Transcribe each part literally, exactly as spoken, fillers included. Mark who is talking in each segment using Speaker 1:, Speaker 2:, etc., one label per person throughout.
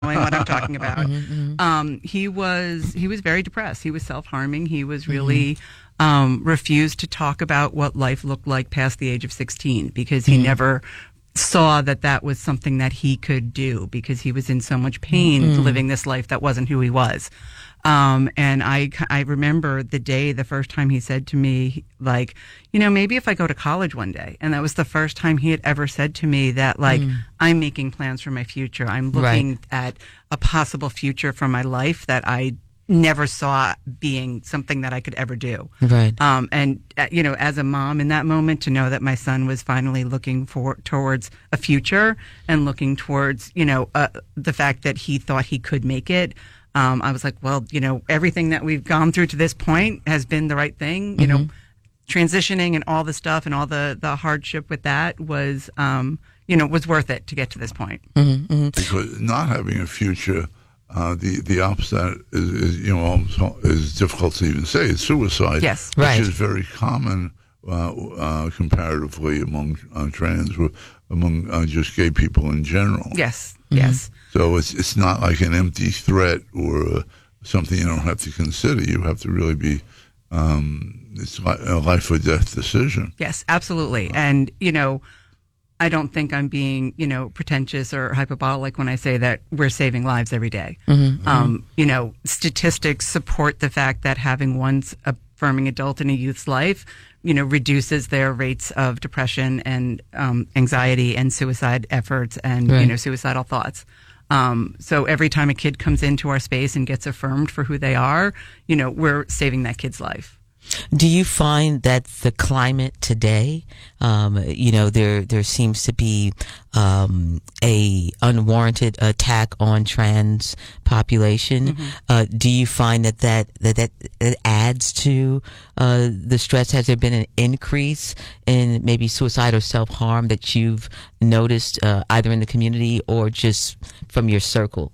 Speaker 1: what I'm talking about. Mm-hmm, mm-hmm. Um, he was he was very depressed. He was self-harming. He was really mm-hmm. um, refused to talk about what life looked like past the age of sixteen because he mm-hmm. never saw that that was something that he could do because he was in so much pain mm-hmm. living this life that wasn't who he was. Um, and I, I remember the day, the first time he said to me, like, you know, maybe if I go to college one day. And that was the first time he had ever said to me that, like, mm. I'm making plans for my future. I'm looking right. at a possible future for my life that I never saw being something that I could ever do.
Speaker 2: Right.
Speaker 1: Um, and, uh, you know, as a mom in that moment, to know that my son was finally looking for towards a future and looking towards, you know, uh, the fact that he thought he could make it. Um, I was like, well, you know, everything that we've gone through to this point has been the right thing. You mm-hmm. know, transitioning and all the stuff and all the, the hardship with that was, um, you know, was worth it to get to this point.
Speaker 2: Mm-hmm. Mm-hmm.
Speaker 3: Because not having a future, uh, the the opposite is, is you know, is difficult to even say. It's suicide.
Speaker 1: Yes,
Speaker 3: which
Speaker 2: right.
Speaker 3: is very common uh, uh, comparatively among uh, trans, among uh, just gay people in general.
Speaker 1: Yes,
Speaker 2: mm-hmm.
Speaker 1: yes.
Speaker 3: So it's it's not like an empty threat or uh, something you don't have to consider. You have to really be, um, it's like a life or death decision.
Speaker 1: Yes, absolutely. And, you know, I don't think I'm being, you know, pretentious or hyperbolic when I say that we're saving lives every day.
Speaker 2: Mm-hmm.
Speaker 1: Um, you know, statistics support the fact that having one affirming adult in a youth's life, you know, reduces their rates of depression and um, anxiety and suicide efforts and,
Speaker 2: right.
Speaker 1: you know, suicidal thoughts. Um, so every time a kid comes into our space and gets affirmed for who they are, you know, we're saving that kid's life.
Speaker 2: Do you find that the climate today, um, you know, there there seems to be um, a unwarranted attack on trans population? Mm-hmm. Uh, do you find that that that, that it adds to uh, the stress? Has there been an increase in maybe suicide or self harm that you've noticed uh, either in the community or just from your circle?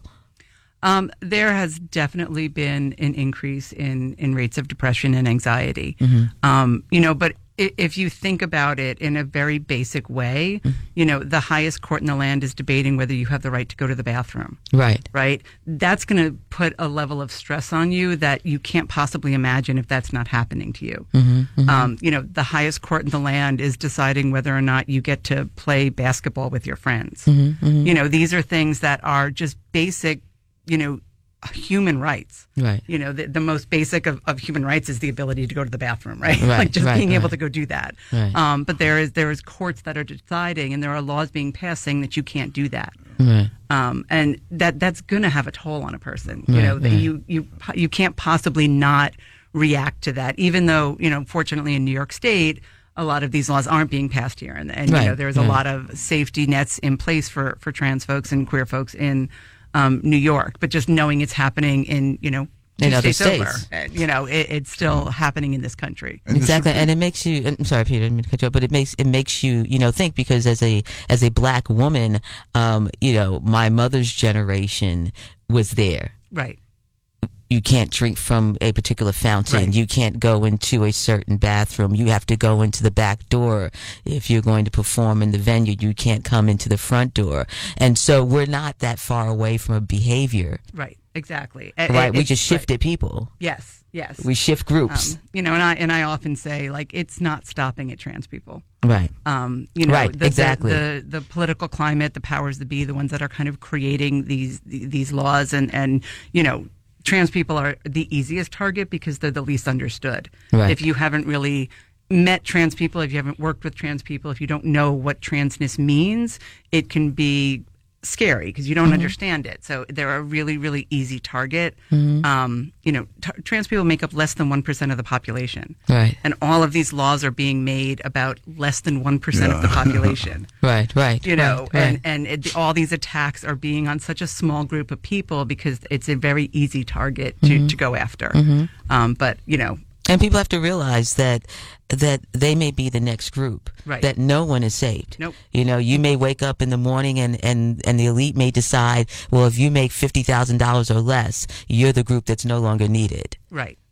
Speaker 1: Um, there has definitely been an increase in, in rates of depression and anxiety.
Speaker 2: Mm-hmm.
Speaker 1: Um, you know, but if you think about it in a very basic way, mm-hmm. you know, the highest court in the land is debating whether you have the right to go to the bathroom.
Speaker 2: Right.
Speaker 1: Right. That's going to put a level of stress on you that you can't possibly imagine if that's not happening to you.
Speaker 2: Mm-hmm. Mm-hmm.
Speaker 1: Um, you know, the highest court in the land is deciding whether or not you get to play basketball with your friends.
Speaker 2: Mm-hmm. Mm-hmm.
Speaker 1: You know, these are things that are just basic, you know, human rights.
Speaker 2: Right.
Speaker 1: You know, the, the most basic of, of human rights is the ability to go to the bathroom, right?
Speaker 2: Right,
Speaker 1: like just
Speaker 2: right,
Speaker 1: being
Speaker 2: right.
Speaker 1: able to go do that.
Speaker 2: Right.
Speaker 1: Um, but there is there is courts that are deciding, and there are laws being passed saying that you can't do that.
Speaker 2: Right.
Speaker 1: Um, and that that's going to have a toll on a person. You
Speaker 2: Right,
Speaker 1: know, that
Speaker 2: right.
Speaker 1: you you you can't possibly not react to that, even though, you know, fortunately in New York State, a lot of these laws aren't being passed here, and, and
Speaker 2: Right,
Speaker 1: you know, there's
Speaker 2: right.
Speaker 1: a lot of safety nets in place for for trans folks and queer folks in Um, New York, but just knowing it's happening in, you know,
Speaker 2: in other
Speaker 1: states,
Speaker 2: states,
Speaker 1: over, you know, it, it's still happening in this country.
Speaker 3: And
Speaker 2: exactly,
Speaker 3: this-
Speaker 2: and it makes you. I'm sorry, Peter, I didn't mean to cut you off, but it makes it makes you, you know, think, because as a as a black woman, um, you know, my mother's generation was there.
Speaker 1: Right.
Speaker 2: You can't drink from a particular fountain.
Speaker 1: Right.
Speaker 2: You can't go into a certain bathroom. You have to go into the back door. If you're going to perform in the venue, you can't come into the front door. And so we're not that far away from a behavior.
Speaker 1: Right. Exactly.
Speaker 2: Right.
Speaker 1: It,
Speaker 2: we
Speaker 1: it's-
Speaker 2: just shifted
Speaker 1: right.
Speaker 2: people.
Speaker 1: Yes. Yes.
Speaker 2: We shift groups.
Speaker 1: Um, you know, and I and I often say, like, it's not stopping at trans people.
Speaker 2: Right.
Speaker 1: Um, you know,
Speaker 2: Right,
Speaker 1: the,
Speaker 2: exactly.
Speaker 1: The, the the political climate, the powers that be, the ones that are kind of creating these these laws, and and you know, trans people are the easiest target because they're the least understood.
Speaker 2: Right.
Speaker 1: If you haven't really met trans people, if you haven't worked with trans people, if you don't know what transness means, it can be scary because you don't
Speaker 2: Mm-hmm.
Speaker 1: understand it. So they're a really, really easy target.
Speaker 2: Mm-hmm.
Speaker 1: Um, you know, t- trans people make up less than one percent of the population.
Speaker 2: Right.
Speaker 1: And all of these laws are being made about less than one percent of the population.
Speaker 2: Right. Right.
Speaker 1: You know,
Speaker 2: right, right.
Speaker 1: and, and it, all these attacks are being on such a small group of people because it's a very easy target to,
Speaker 2: Mm-hmm.
Speaker 1: to go after.
Speaker 2: Mm-hmm.
Speaker 1: Um, but, you know,
Speaker 2: And people have to realize that that they may be the next group.
Speaker 1: Right.
Speaker 2: That no one is saved.
Speaker 1: Nope.
Speaker 2: You know, you may wake up in the morning and, and, and the elite may decide, well, if you make fifty thousand dollars or less, you're the group that's no longer needed.
Speaker 1: right.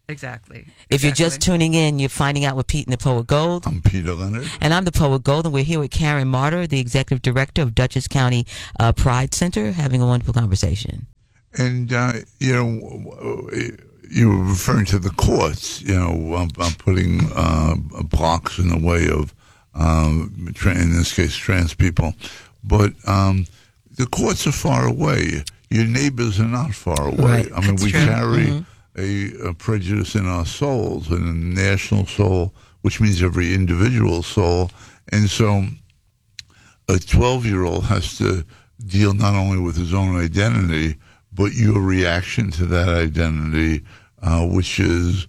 Speaker 1: Exactly.
Speaker 2: If you're just
Speaker 1: Exactly.
Speaker 2: tuning in, you're finding out with Pete and the Poet Gold.
Speaker 3: I'm Peter Leonard.
Speaker 2: And I'm the Poet Gold, and we're here with Karen Martyr, the Executive Director of Dutchess County uh, Pride Center, having a wonderful conversation.
Speaker 3: And, uh, you know, you were referring to the courts, you know, I'm, I'm putting uh, blocks in the way of, um, tra- in this case, trans people. But um, the courts are far away. Your neighbors are not far away.
Speaker 2: Right.
Speaker 3: I mean,
Speaker 1: That's
Speaker 3: we
Speaker 1: true.
Speaker 3: carry
Speaker 2: Mm-hmm.
Speaker 3: a, a prejudice in our souls and a national soul, which means every individual soul. And so a twelve-year-old has to deal not only with his own identity, but your reaction to that identity, uh, which is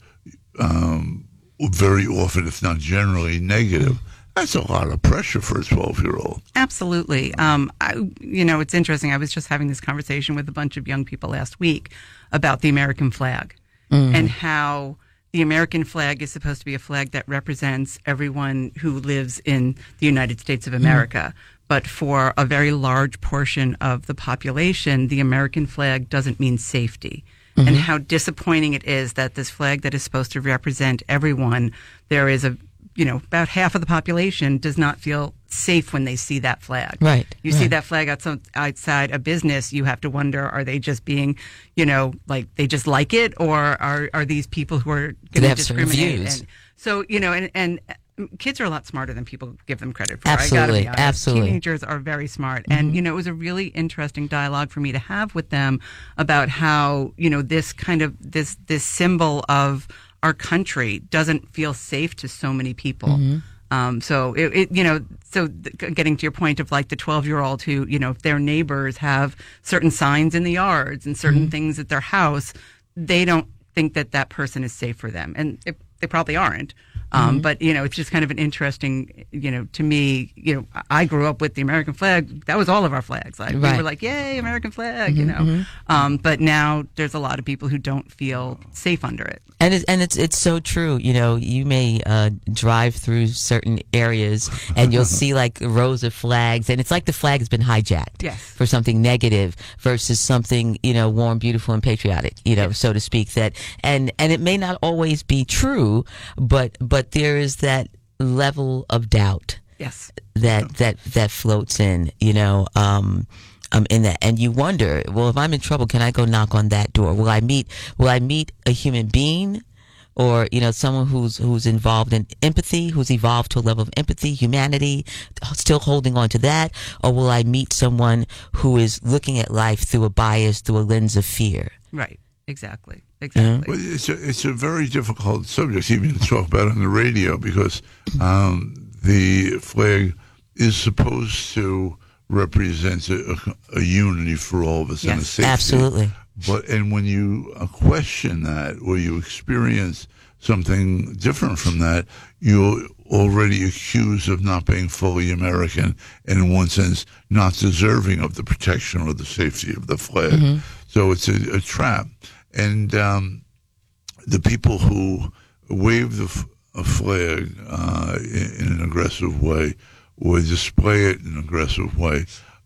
Speaker 3: um, very often, if not generally, negative. That's a lot of pressure for a twelve-year-old.
Speaker 1: Absolutely. Um, I, you know, it's interesting. I was just having this conversation with a bunch of young people last week about the American flag and how the American flag is supposed to be a flag that represents everyone who lives in the United States of America. But for a very large portion of the population, the American flag doesn't mean safety. And how disappointing it is that this flag that is supposed to represent everyone, there is a, you know, about half of the population does not feel safe when they see that flag.
Speaker 2: Right.
Speaker 1: You see
Speaker 2: right.
Speaker 1: that flag outside, outside a business, you have to wonder, are they just being, you know, like they just like it, or are are these people who are
Speaker 2: They
Speaker 1: going to
Speaker 2: have certain
Speaker 1: discriminate?
Speaker 2: views.
Speaker 1: And so, you know, and and kids are a lot smarter than people give them credit for.
Speaker 2: Absolutely,
Speaker 1: I gotta be honest.
Speaker 2: absolutely.
Speaker 1: Teenagers are very smart, and you know, it was a really interesting dialogue for me to have with them about how, you know, this kind of this this symbol of our country doesn't feel safe to so many people. Um, so it, it, you know, so th- getting to your point of like the twelve year old who, you know, if their neighbors have certain signs in the yards and certain things at their house, they don't think that that person is safe for them. And it, they probably aren't. Um, but, you know, it's just kind of an interesting, you know, to me, you know, I grew up with the American flag. That was all of our flags. Like, we
Speaker 2: Right.
Speaker 1: were like, yay, American flag, you know. Um, but now there's a lot of people who don't feel safe under it.
Speaker 2: And it's and it's it's so true. You know, you may uh, drive through certain areas and you'll see like rows of flags, and it's like the flag has been hijacked
Speaker 1: Yes.
Speaker 2: for something negative versus something, you know, warm, beautiful, and patriotic. You know, so to speak. That and and it may not always be true, but but there is that level of doubt
Speaker 1: Yes.
Speaker 2: that that that floats in. You know. Um, Um, in that, and you wonder, well, if I'm in trouble, can I go knock on that door? Will I meet, will I meet a human being, or, you know, someone who's, who's involved in empathy, who's evolved to a level of empathy, humanity, still holding on to that, or will I meet someone who is looking at life through a bias, through a lens of fear?
Speaker 1: Right. Exactly. Exactly.
Speaker 3: Well, it's a, it's a very difficult subject even to talk about on the radio because um, the flag is supposed to represent a, a unity for all of us and a
Speaker 1: Yes,
Speaker 3: safety.
Speaker 2: absolutely.
Speaker 3: But and when you uh, question that or you experience something different from that, you're already accused of not being fully American and in one sense not deserving of the protection or the safety of the flag. Mm-hmm. So it's a, a trap. And um, the people who wave the f- a flag uh, in, in an aggressive way or display it in an aggressive way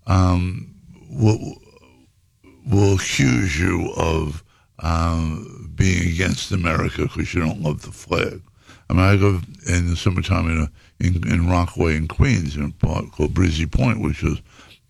Speaker 3: um, will will accuse you of um, being against America because you don't love the flag. I mean, I live in the summertime in, a, in, in Rockaway in Queens in a part called Breezy Point, which is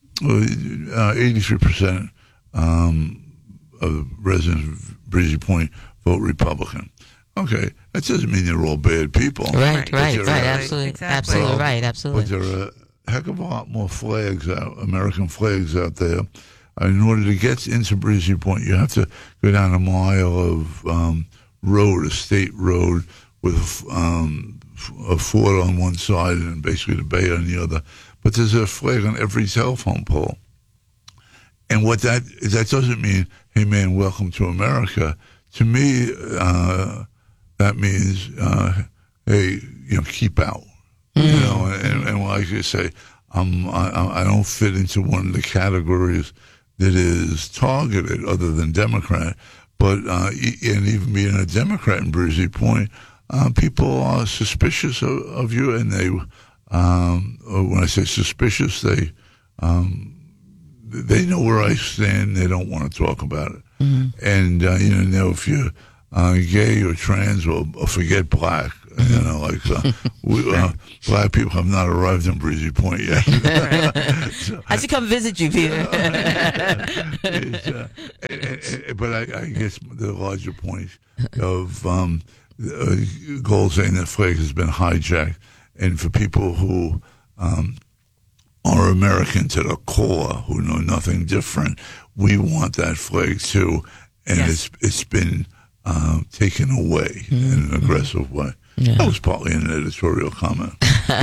Speaker 3: uh, eighty-three percent um, of residents of Breezy Point vote Republican. Okay, that doesn't mean they're all bad people.
Speaker 2: Right,
Speaker 1: Right.
Speaker 2: right,
Speaker 3: But
Speaker 2: right,
Speaker 3: there are-
Speaker 2: absolutely,
Speaker 1: Exactly.
Speaker 2: absolutely
Speaker 3: Well,
Speaker 2: right, absolutely.
Speaker 3: But there are a heck of a lot more flags out, American flags out there. In order to get into Breezy Point, you have to go down a mile of um, road, a state road, with um, a fort on one side and basically the bay on the other. But there's a flag on every telephone pole. And what that that doesn't mean, hey man, welcome to America. To me, uh, that means, uh, hey, you know, keep out. Mm. You know, and, and like you say, I'm, I, I don't fit into one of the categories that is targeted other than Democrat. But uh, and even being a Democrat in Breezy Point, uh, people are suspicious of, of you, and they, um, when I say suspicious, they um, they know where I stand. They don't want to talk about it, mm-hmm. and uh, you know if you uh, gay or trans or, or forget black. You know, like uh, we, uh, black people have not arrived in Breezy Point yet.
Speaker 2: So, I should come visit you, Peter.
Speaker 3: uh, and, and, but I, I guess the larger point of um, uh, Gold saying that flag has been hijacked, and for people who um, are American to the core, who know nothing different, we want that flag too, and yes. it's it's been uh, taken away mm-hmm. in an aggressive way. Yeah. That was partly an editorial comment.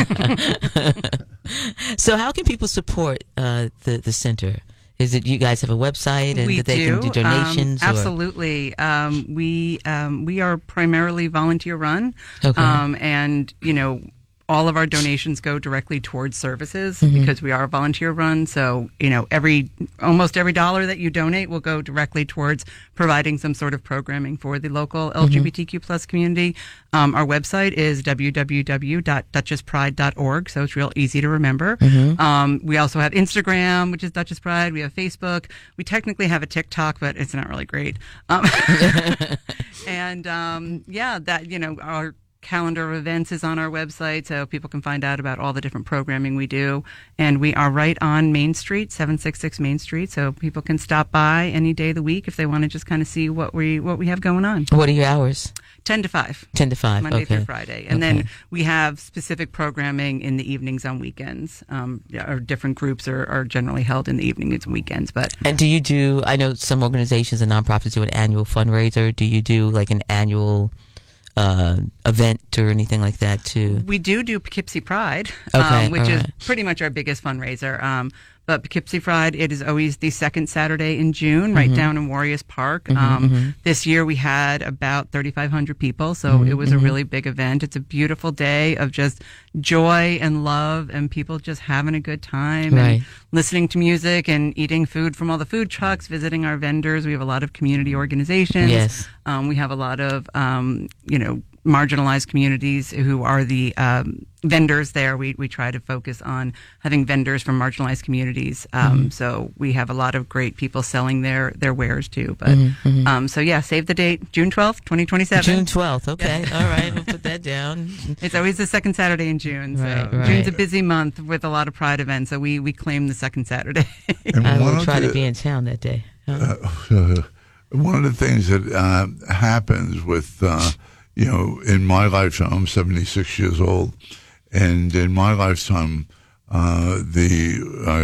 Speaker 2: So how can people support uh, the, the center? Is it you guys have a website and
Speaker 1: we
Speaker 2: that they
Speaker 1: do.
Speaker 2: can do donations?
Speaker 1: Um, absolutely. Um, we um, we are primarily volunteer run.
Speaker 2: Okay.
Speaker 1: Um, and, you know, all of our donations go directly towards services
Speaker 2: mm-hmm.
Speaker 1: because we are volunteer run. So, you know, every almost every dollar that you donate will go directly towards providing some sort of programming for the local L G B T Q plus community. Um, our website is w w w dot duchess pride dot org, so it's real easy to remember.
Speaker 2: Mm-hmm.
Speaker 1: Um, we also have Instagram, which is Duchess Pride. We have Facebook. We technically have a TikTok, but it's not really great. Um, and um, yeah, that, you know, our calendar of events is on our website, so people can find out about all the different programming we do. And we are right on Main Street, seven sixty-six Main Street, so people can stop by any day of the week if they want to just kind of see what we what we have going on.
Speaker 2: What are your hours?
Speaker 1: ten to five.
Speaker 2: ten to five,
Speaker 1: Monday
Speaker 2: okay.
Speaker 1: through Friday. And
Speaker 2: okay.
Speaker 1: then we have specific programming in the evenings on weekends. Um, our different groups are, are generally held in the evenings and weekends. But
Speaker 2: And do you do, I know some organizations and nonprofits do an annual fundraiser. Do you do like an annual Uh, event or anything like that too?
Speaker 1: We do do Poughkeepsie Pride,
Speaker 2: okay,
Speaker 1: um, which is
Speaker 2: right.
Speaker 1: pretty much our biggest fundraiser. Um, but Poughkeepsie Pride, it is always the second Saturday in June, right
Speaker 2: mm-hmm.
Speaker 1: down in Warriors Park.
Speaker 2: Mm-hmm,
Speaker 1: um,
Speaker 2: mm-hmm.
Speaker 1: This year we had about thirty-five hundred people, so
Speaker 2: mm-hmm,
Speaker 1: it was
Speaker 2: mm-hmm.
Speaker 1: a really big event. It's a beautiful day of just joy and love and people just having a good time
Speaker 2: right.
Speaker 1: and listening to music and eating food from all the food trucks, visiting our vendors. We have a lot of community organizations.
Speaker 2: Yes.
Speaker 1: Um, we have a lot of, um, you know, marginalized communities who are the um, vendors there. We we try to focus on having vendors from marginalized communities. Um, mm-hmm. So we have a lot of great people selling their, their wares too. But
Speaker 2: mm-hmm.
Speaker 1: um, so yeah, save the date, June twelfth, twenty twenty-seven.
Speaker 2: June twelfth. Okay,
Speaker 1: yeah.
Speaker 2: all right, we'll put that down.
Speaker 1: It's always the second Saturday in June. So
Speaker 2: right, right.
Speaker 1: June's a busy month with a lot of Pride events. So we we claim the second Saturday.
Speaker 2: And I will try the, to be in town that day.
Speaker 3: Uh, uh, one of the things that uh, happens with. Uh, You know, in my lifetime, I'm seventy-six years old, and in my lifetime, uh, the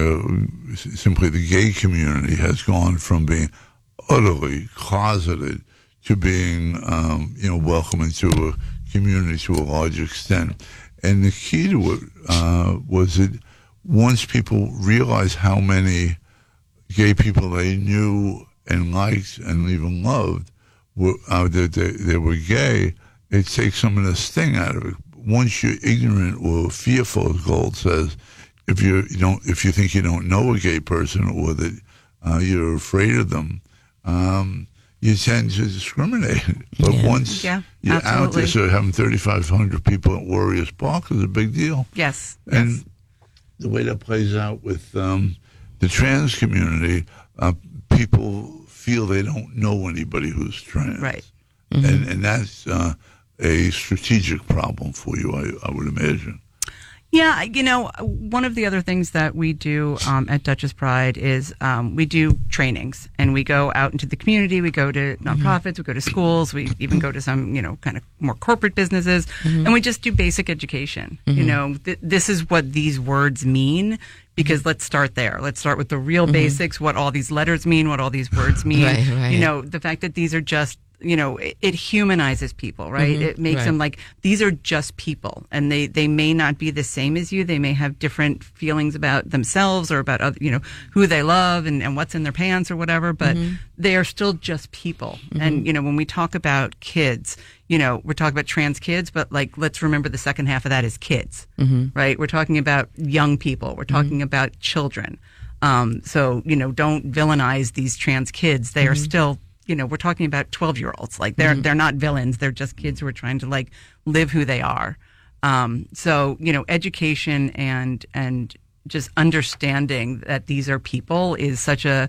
Speaker 3: uh, simply the gay community has gone from being utterly closeted to being, um, you know, welcome into a community to a large extent. And the key to it uh, was that once people realized how many gay people they knew and liked and even loved were uh, that they, they were gay, it takes some of the sting out of it. Once you're ignorant or fearful, as Gold says, if you you don't, if you think you don't know a gay person or that uh, you're afraid of them, um, you tend to discriminate. But
Speaker 2: yeah.
Speaker 3: once
Speaker 1: yeah,
Speaker 3: you're
Speaker 1: absolutely.
Speaker 3: out there, so having thirty-five hundred people at Warriors Park is a big deal.
Speaker 1: Yes,
Speaker 3: and
Speaker 1: yes.
Speaker 3: the way that plays out with um, the trans community, uh, people feel they don't know anybody who's trans,
Speaker 1: right?
Speaker 3: Mm-hmm. And and that's uh, a strategic problem for you, I, I would imagine.
Speaker 1: Yeah, you know, one of the other things that we do um, at Duchess Pride is um, we do trainings, and we go out into the community. We go to nonprofits, we go to schools, we even go to some, you know, kind of more corporate businesses, mm-hmm. and we just do basic education. Mm-hmm. You know, th- this is what these words mean. Because let's start there. Let's start with the real mm-hmm. basics, what all these letters mean, what all these words mean.
Speaker 2: Right, right.
Speaker 1: You know, the fact that these are just, you know, it, it humanizes people, right?
Speaker 2: Mm-hmm.
Speaker 1: It makes
Speaker 2: right.
Speaker 1: them like, these are just people. And they, they may not be the same as you. They may have different feelings about themselves or about, other, you know, who they love and, and what's in their pants or whatever, but mm-hmm. they are still just people. Mm-hmm. And, you know, when we talk about kids, you know, we're talking about trans kids, but like, let's remember the second half of that is kids, mm-hmm. right? We're talking about young people. We're talking mm-hmm. about children. Um, so, you know, don't villainize these trans kids. They mm-hmm. are still, you know, we're talking about twelve year olds. Like they're, mm-hmm. they're not villains. They're just kids who are trying to like live who they are. Um, so, you know, education and, and just understanding that these are people is such a,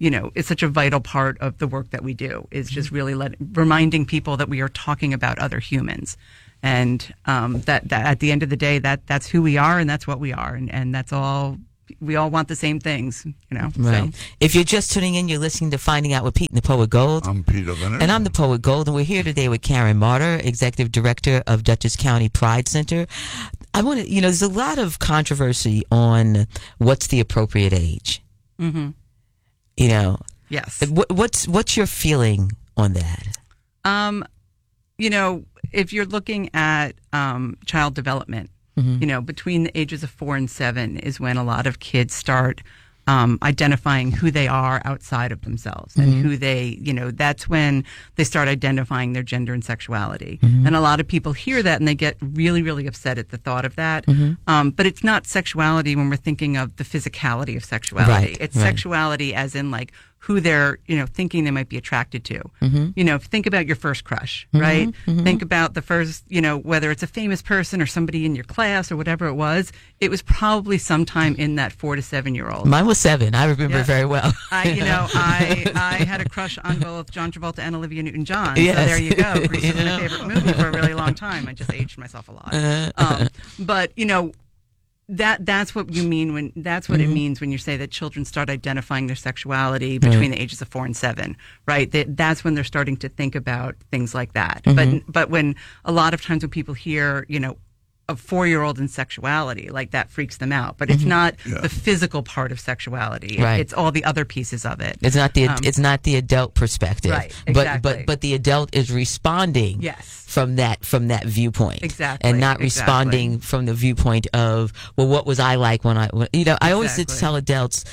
Speaker 1: you know, is such a vital part of the work that we do, is just really let, reminding people that we are talking about other humans. And um, that, that at the end of the day, that that's who we are and that's what we are. And, and that's all. We all want the same things, you know.
Speaker 2: Right.
Speaker 1: So.
Speaker 2: If you're just tuning in, you're listening to Finding Out with Pete and the Poet Gold.
Speaker 3: I'm Peter Leonard.
Speaker 2: And I'm the Poet Gold. And we're here today with Karen Martyr, Executive Director of Dutchess County Pride Center. I want to, you know, there's a lot of controversy on what's the appropriate age.
Speaker 1: Mm-hmm.
Speaker 2: You know.
Speaker 1: Yes.
Speaker 2: What, what's what's your feeling on that?
Speaker 1: Um, you know, if you're looking at um, child development, mm-hmm. you know, between the ages of four and seven is when a lot of kids start um, identifying who they are outside of themselves, and mm-hmm. who they, you know, that's when they start identifying their gender and sexuality. Mm-hmm. And a lot of people hear that and they get really, really upset at the thought of that. Mm-hmm. Um, but it's not sexuality when we're thinking of the physicality of sexuality.
Speaker 2: Right,
Speaker 1: it's
Speaker 2: right.
Speaker 1: sexuality as in like who they're, you know, thinking they might be attracted to. Mm-hmm. You know, think about your first crush, mm-hmm, right? Mm-hmm. Think about the first, you know, whether it's a famous person or somebody in your class or whatever it was, it was probably sometime in that four to seven year old.
Speaker 2: Mine was seven. I remember
Speaker 1: yeah.
Speaker 2: very well.
Speaker 1: I, you know, I I had a crush on both John Travolta and Olivia Newton-John.
Speaker 2: Yes.
Speaker 1: So there you go. Grease was my favorite movie for a really long time. I just aged myself a lot. Uh, um, but, you know, That that's what you mean when that's what mm-hmm. it means when you say that children start identifying their sexuality between right. the ages of four and seven, right? That that's when they're starting to think about things like that. Mm-hmm. But but when a lot of times when people hear, you know, a four-year-old in sexuality, like that freaks them out. But it's mm-hmm. not yeah. the physical part of sexuality.
Speaker 2: Right.
Speaker 1: It's all the other pieces of it.
Speaker 2: It's not the
Speaker 1: um,
Speaker 2: it's not the adult perspective.
Speaker 1: Right. Exactly.
Speaker 2: But but but the adult is responding.
Speaker 1: Yes.
Speaker 2: From that from that viewpoint,
Speaker 1: exactly,
Speaker 2: and not responding
Speaker 1: exactly.
Speaker 2: from the viewpoint of, well, what was I like when I, when, you know, I always
Speaker 1: exactly.
Speaker 2: tell adults,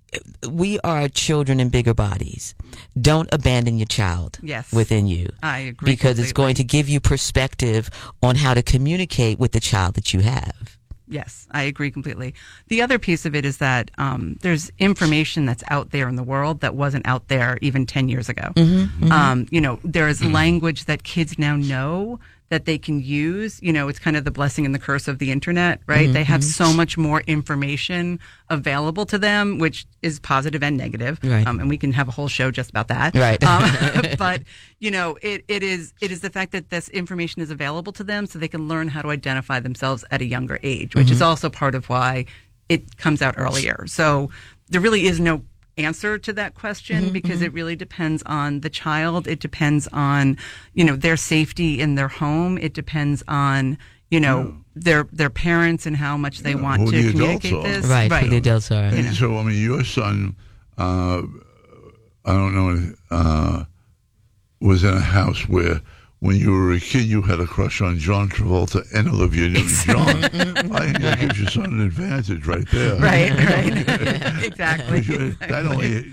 Speaker 2: we are children in bigger bodies. Don't abandon your child
Speaker 1: yes.
Speaker 2: within you.
Speaker 1: I agree.
Speaker 2: Because
Speaker 1: completely.
Speaker 2: it's going to give you perspective on how to communicate with the child that you have.
Speaker 1: Yes, I agree completely. The other piece of it is that um, there's information that's out there in the world that wasn't out there even ten years ago. Mm-hmm, mm-hmm. Um, you know, there is mm-hmm. language that kids now know that they can use. You know, it's kind of the blessing and the curse of the internet, right? Mm-hmm. They have so much more information available to them, which is positive and negative.
Speaker 2: Right.
Speaker 1: Um, and we can have a whole show just about that.
Speaker 2: Right.
Speaker 1: Um, but, you know, it, it is it is the fact that this information is available to them so they can learn how to identify themselves at a younger age, which mm-hmm. is also part of why it comes out earlier. So there really is no answer to that question mm-hmm, because mm-hmm. it really depends on the child. It depends on, you know, their safety in their home. It depends on, you know, yeah. their their parents and how much they yeah, want to communicate this.
Speaker 2: Right, right. Who the adults are.
Speaker 3: And you know. So, I mean, your son, uh, I don't know, uh, was in a house where when you were a kid, you had a crush on John Travolta and Olivia Newton-John. I think that gives your son an advantage right there.
Speaker 1: Right, right. Exactly.
Speaker 3: That only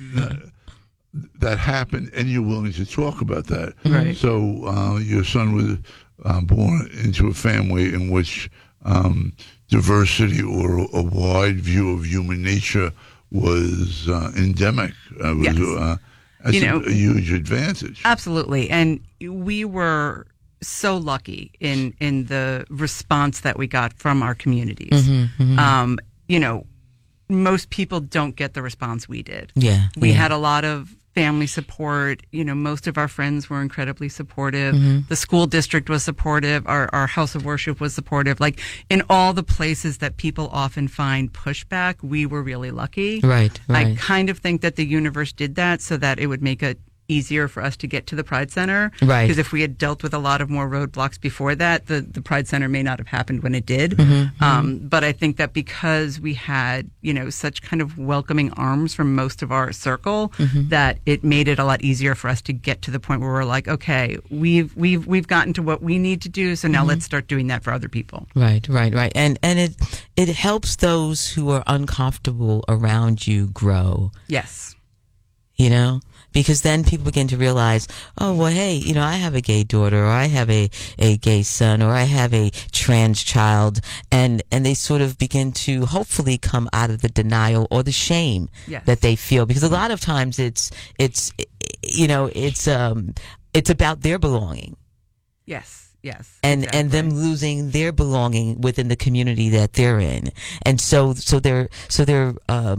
Speaker 3: that happened, and you're willing to talk about that.
Speaker 1: Right.
Speaker 3: So uh, your son was uh, born into a family in which um, diversity or a wide view of human nature was uh, endemic. Uh, was,
Speaker 1: yes.
Speaker 3: uh, That's
Speaker 1: you know,
Speaker 3: a, a huge advantage.
Speaker 1: Absolutely. And we were so lucky in, in the response that we got from our communities. Mm-hmm, mm-hmm. Um, you know, most people don't get the response we did.
Speaker 2: Yeah.
Speaker 1: We
Speaker 2: yeah.
Speaker 1: had a lot of family support. You know, most of our friends were incredibly supportive. Mm-hmm. The school district was supportive. Our, our house of worship was supportive. Like in all the places that people often find pushback, we were really lucky.
Speaker 2: Right, right.
Speaker 1: I kind of think that the universe did that so that it would make it easier for us to get to the Pride Center.
Speaker 2: Right.
Speaker 1: Because if we had dealt with a lot of more roadblocks before that, the, the Pride Center may not have happened when it did. Mm-hmm, um, mm-hmm. But I think that because we had, you know, such kind of welcoming arms from most of our circle, mm-hmm. that it made it a lot easier for us to get to the point where we're like, okay, we've we've we've gotten to what we need to do, so now mm-hmm. let's start doing that for other people.
Speaker 2: Right, right, right. And and it it helps those who are uncomfortable around you grow.
Speaker 1: Yes.
Speaker 2: You know? Because then people begin to realize, oh, well, hey, you know, I have a gay daughter, or I have a, a gay son, or I have a trans child, and, and they sort of begin to hopefully come out of the denial or the shame
Speaker 1: yes.
Speaker 2: that they feel. Because a lot of times it's, it's, you know, it's, um, it's about their belonging.
Speaker 1: Yes. Yes.
Speaker 2: And
Speaker 1: exactly.
Speaker 2: and them losing their belonging within the community that they're in. And so so they're so they're um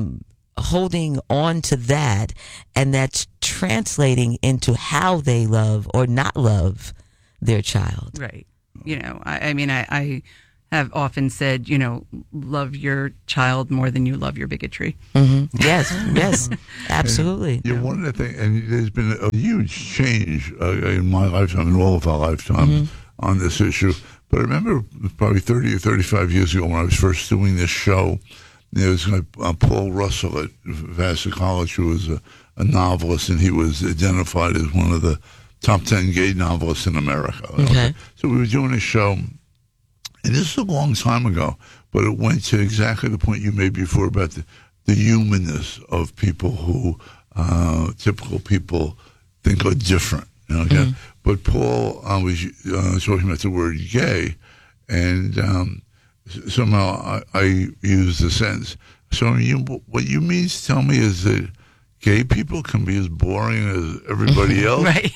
Speaker 2: holding on to that, and that's translating into how they love or not love their child.
Speaker 1: Right. You know, I, I mean, I, I have often said, you know, love your child more than you love your bigotry.
Speaker 2: Mm-hmm. Yes, yes, absolutely.
Speaker 3: Yeah, one of the things, and there's been a huge change uh, in my lifetime, in all of our lifetimes, mm-hmm. on this issue. But I remember probably thirty or thirty-five years ago when I was first doing this show, there was uh, Paul Russell at Vassar College, who was a, a novelist, and he was identified as one of the top ten gay novelists in America.
Speaker 2: Okay.
Speaker 3: Okay. So we were doing a show, and this is a long time ago, but it went to exactly the point you made before about the, the humanness of people who uh, typical people think are different. You know, okay? Mm-hmm. But Paul uh, was uh, talking about the word gay, and um, somehow I, I used the sentence. So you, what you mean to tell me is that gay people can be as boring as everybody else?
Speaker 1: Right.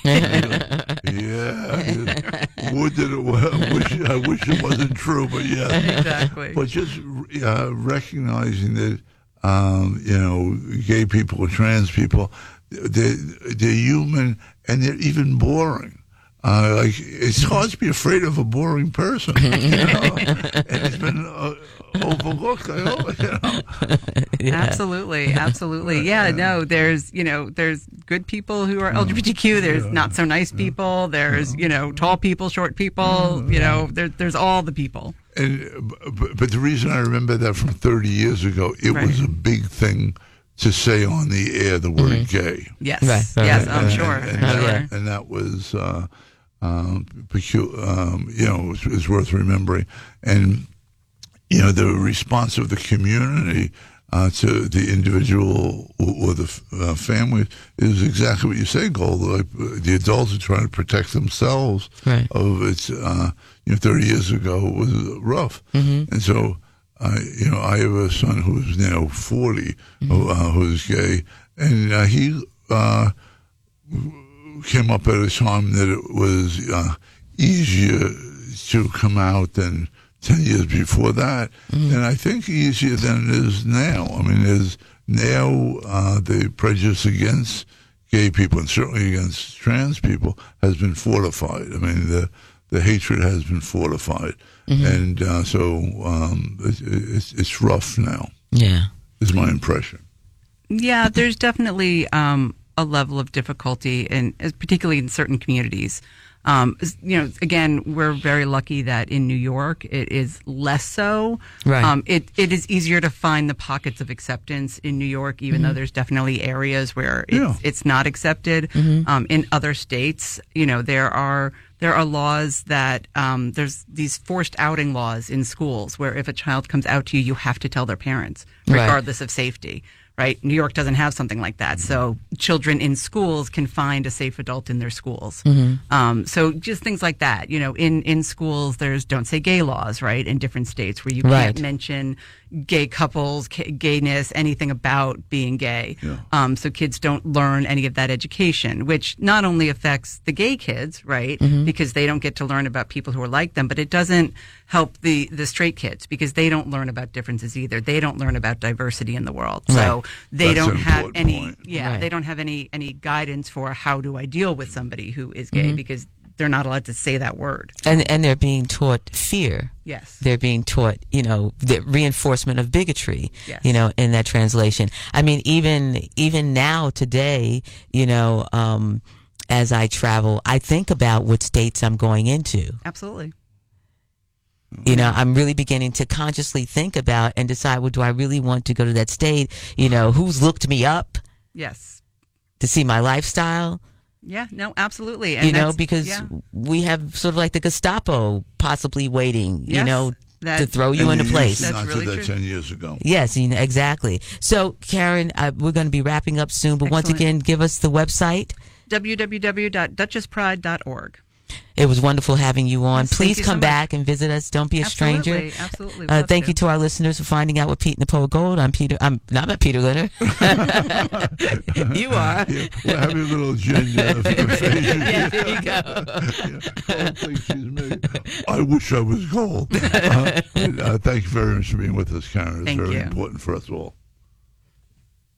Speaker 3: Yeah. Would that it was, I wish, I wish it wasn't true, but yeah.
Speaker 1: Exactly.
Speaker 3: But just uh, recognizing that, um, you know, gay people or trans people, they're, they're human and they're even boring. Uh, like it's hard to be afraid of a boring person, you know? And it's been uh, overlooked. I hope, you know?
Speaker 1: Yeah. Absolutely, absolutely. Yeah, no, there's you know there's good people who are L G B T Q. There's not so nice people. There's you know tall people, short people. You know there, there's all the people.
Speaker 3: And but, but the reason I remember that from thirty years ago, it
Speaker 1: right.
Speaker 3: was a big thing to say on the air the word mm-hmm. gay.
Speaker 1: Yes,
Speaker 2: right.
Speaker 1: yes,
Speaker 3: and,
Speaker 1: I'm
Speaker 3: and,
Speaker 1: sure.
Speaker 3: And, and,
Speaker 1: I'm
Speaker 3: that,
Speaker 1: sure.
Speaker 3: and that was. Uh, Um, pecu- um, you know, is, is worth remembering, and you know the response of the community uh, to the individual or, or the uh, family is exactly what you say, Gold. Like the adults are trying to protect themselves
Speaker 2: right.
Speaker 3: of its. Uh, you know, thirty years ago was rough, mm-hmm. and so uh, you know, I have a son who's now forty, mm-hmm. who, uh, who's gay, and uh, he. Uh, came up at a time that it was uh, easier to come out than ten years before that. Mm-hmm. And I think easier than it is now. I mean, there's now uh, the prejudice against gay people and certainly against trans people has been fortified. I mean, the the hatred has been fortified. Mm-hmm. And uh, so um, it, it's, it's rough now.
Speaker 2: Yeah.
Speaker 3: Is my impression.
Speaker 1: Yeah, there's definitely um, a level of difficulty, in, particularly in certain communities. Um, you know, again, we're very lucky that in New York it is less so.
Speaker 2: Right.
Speaker 1: Um, it it is easier to find the pockets of acceptance in New York, even mm-hmm. though there's definitely areas where it's,
Speaker 3: yeah.
Speaker 1: it's not accepted.
Speaker 2: Mm-hmm.
Speaker 1: Um, in other states, you know, there are there are laws that um, there's these forced outing laws in schools where if a child comes out to you, you have to tell their parents, regardless right. of safety. Right? New York doesn't have something like that. So children in schools can find a safe adult in their schools. Mm-hmm. Um, so just things like that. You know, in, in schools, there's don't say gay laws, right? In different states where you can't
Speaker 2: right. mention
Speaker 1: gay couples, ca- gayness, anything about being gay.
Speaker 3: Yeah.
Speaker 1: Um, so kids don't learn any of that education, which not only affects the gay kids, right?
Speaker 2: Mm-hmm.
Speaker 1: Because they don't get to learn about people who are like them, but it doesn't help the, the straight kids because they don't learn about differences either. They don't learn about diversity in the world.
Speaker 2: Right.
Speaker 1: So they
Speaker 3: That's
Speaker 1: don't
Speaker 3: an
Speaker 1: have
Speaker 3: important
Speaker 1: any,
Speaker 3: point.
Speaker 1: yeah,
Speaker 2: Right.
Speaker 1: they don't have any, any guidance for how do I deal with somebody who is gay
Speaker 2: Mm-hmm.
Speaker 1: because they're not allowed to say that word.
Speaker 2: And and they're being taught fear.
Speaker 1: Yes.
Speaker 2: They're being taught, you know, the reinforcement of bigotry,
Speaker 1: Yes.
Speaker 2: you know, in that translation. I mean, even even now today, you know, um, as I travel, I think about what states I'm going into.
Speaker 1: Absolutely.
Speaker 2: You know, I'm really beginning to consciously think about and decide, well, do I really want to go to that state? You know, who's looked me up
Speaker 1: Yes.
Speaker 2: to see my lifestyle?
Speaker 1: Yeah, no, absolutely. And
Speaker 2: You know,
Speaker 1: that's-
Speaker 2: because
Speaker 1: yeah.
Speaker 2: we have sort of like the Gestapo possibly waiting, you
Speaker 1: Yes,
Speaker 2: know,
Speaker 1: that-
Speaker 2: to throw you
Speaker 3: And
Speaker 2: into
Speaker 3: you
Speaker 2: place.
Speaker 3: used to
Speaker 1: That's
Speaker 3: not
Speaker 1: really
Speaker 3: do that
Speaker 1: true.
Speaker 3: ten years ago.
Speaker 2: Yes, you know, exactly. So, Karen, uh, we're going to be wrapping up soon, but once
Speaker 1: Excellent.
Speaker 2: again, give us the website.
Speaker 1: w w w dot duchess pride dot org.
Speaker 2: It was wonderful having you on.
Speaker 1: Yes, thank
Speaker 2: Please
Speaker 1: you
Speaker 2: come
Speaker 1: so much.
Speaker 2: back and visit us. Don't be a stranger.
Speaker 1: Absolutely, absolutely.
Speaker 2: Uh,
Speaker 1: Love
Speaker 2: thank
Speaker 1: to.
Speaker 2: you to our listeners for finding out what Pete and the Poet Gold. I'm Peter. I'm not about Peter Leonard. You are.
Speaker 3: Yeah, we're having a little gender aphasia.
Speaker 2: Yeah, there you go.
Speaker 3: Yeah, Gold thinks she's me. I wish I was gold. Uh, and, uh, thank you very much for being with us, Karen. It's
Speaker 1: Thank
Speaker 3: very
Speaker 1: you.
Speaker 3: important for us all.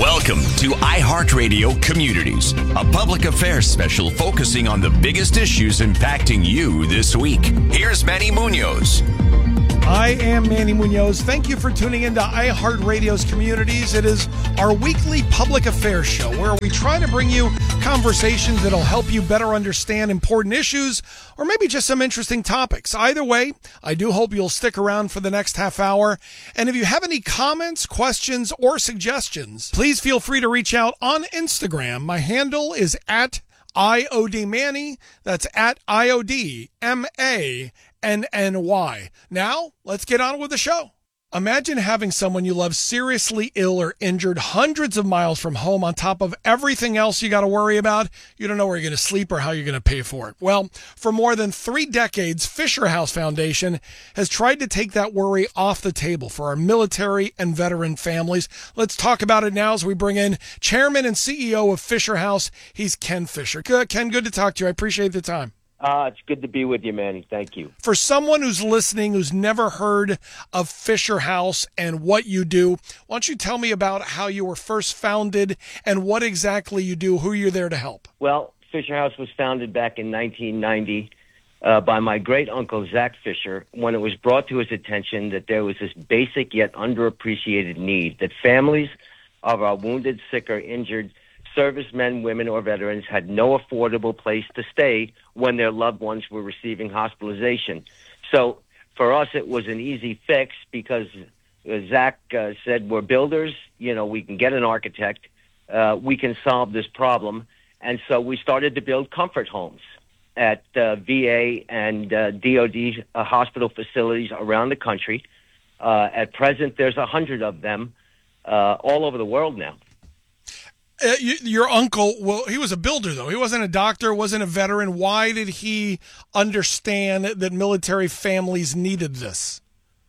Speaker 4: Welcome to iHeartRadio Communities, a public affairs special focusing on the biggest issues impacting you this week. Here's Manny Munoz.
Speaker 5: I am Manny Munoz. Thank you for tuning into iHeartRadio's Communities. It is our weekly public affairs show where we try to bring you conversations that'll help you better understand important issues or maybe just some interesting topics. Either way, I do hope you'll stick around for the next half hour. And if you have any comments, questions, or suggestions, please feel free to reach out on Instagram. My handle is at I O D Manny. That's at I O D M A N N Y. Now, let's get on with the show. Imagine having someone you love seriously ill or injured hundreds of miles from home on top of everything else you got to worry about. You don't know where you're going to sleep or how you're going to pay for it. Well, for more than three decades, Fisher House Foundation has tried to take that worry off the table for our military and veteran families. Let's talk about it now as we bring in Chairman and C E O of Fisher House. He's Ken Fisher. Good, Ken, good to talk to you. I appreciate the time.
Speaker 6: Uh, it's good to be with you, Manny. Thank you.
Speaker 5: For someone who's listening who's never heard of Fisher House and what you do, why don't you tell me about how you were first founded and what exactly you do, who you're there to help?
Speaker 6: Well, Fisher House was founded back in nineteen ninety uh, by my great-uncle, Zach Fisher, when it was brought to his attention that there was this basic yet underappreciated need, that families of our wounded, sick, or injured servicemen, women, or veterans had no affordable place to stay when their loved ones were receiving hospitalization. So for us, it was an easy fix because uh, Zach uh, said, we're builders, you know, we can get an architect, uh, we can solve this problem. And so we started to build comfort homes at uh, V A and uh, D O D uh, hospital facilities around the country. Uh, at present, there's a hundred of them uh, all over the world now.
Speaker 5: Uh, you, your uncle, well, he was a builder, though. He wasn't a doctor, wasn't a veteran. Why did he understand that military families needed this?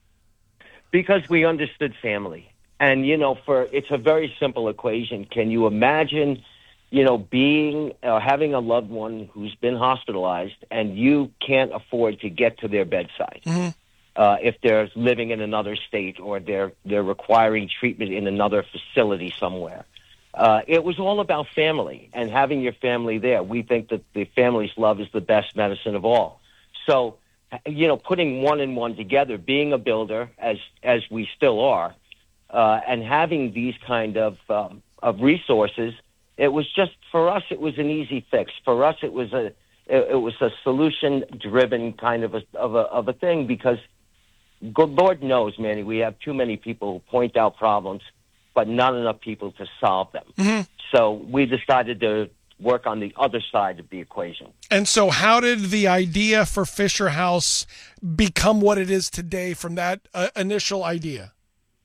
Speaker 6: Because we understood family. And, you know, for it's a very simple equation. Can you imagine, you know, being or uh, having a loved one who's been hospitalized and you can't afford to get to their bedside? Mm-hmm. Uh, if they're living in another state or they're they're requiring treatment in another facility somewhere. Uh, it was all about family and having your family there. We think that the family's love is the best medicine of all. So, you know, putting one and one together, being a builder, as as we still are, uh, and having these kind of um, of resources, it was just, for us, it was an easy fix. For us, it was a it, it was a solution-driven kind of a, of a of a thing because, good Lord knows, Manny, we have too many people who point out problems, but not enough people to solve them. Mm-hmm. So we decided to work on the other side of the equation.
Speaker 5: And so how did the idea for Fisher House become what it is today from that uh, initial idea?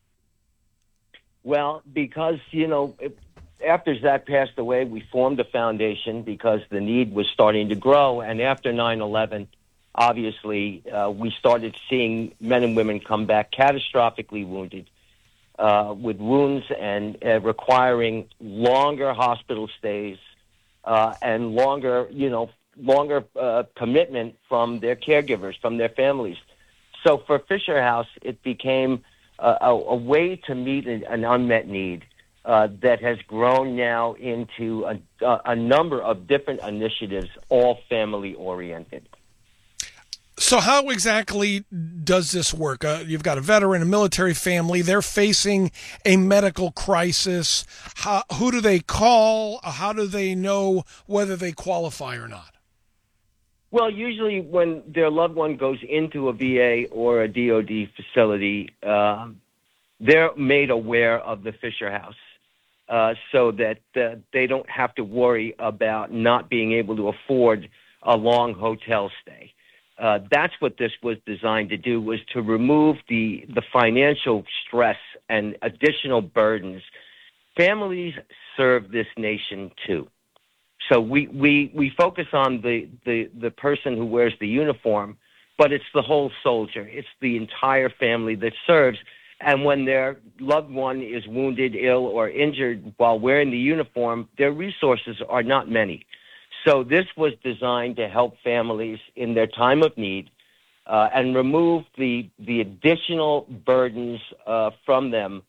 Speaker 6: Well, because, you know, it, after Zach passed away, we formed a foundation because the need was starting to grow. And after nine eleven, obviously, uh, we started seeing men and women come back catastrophically wounded, Uh, with wounds and uh, requiring longer hospital stays uh, and longer, you know, longer uh, commitment from their caregivers, from their families. So for Fisher House, it became uh, a, a way to meet an, an unmet need uh, that has grown now into a, a number of different initiatives, all family-oriented.
Speaker 5: So how exactly does this work? Uh, you've got a veteran, a military family. They're facing a medical crisis. How, who do they call? How do they know whether they qualify or not?
Speaker 6: Well, usually when their loved one goes into a V A or a D O D facility, uh, they're made aware of the Fisher House uh, so that uh, they don't have to worry about not being able to afford a long hotel stay. Uh, that's what this was designed to do, was to remove the, the financial stress and additional burdens. Families serve this nation too. So we, we, we focus on the, the, the person who wears the uniform, but it's the whole soldier. It's the entire family that serves. And when their loved one is wounded, ill, or injured while wearing the uniform, their resources are not many. So this was designed to help families in their time of need uh, and remove the the additional burdens uh, from them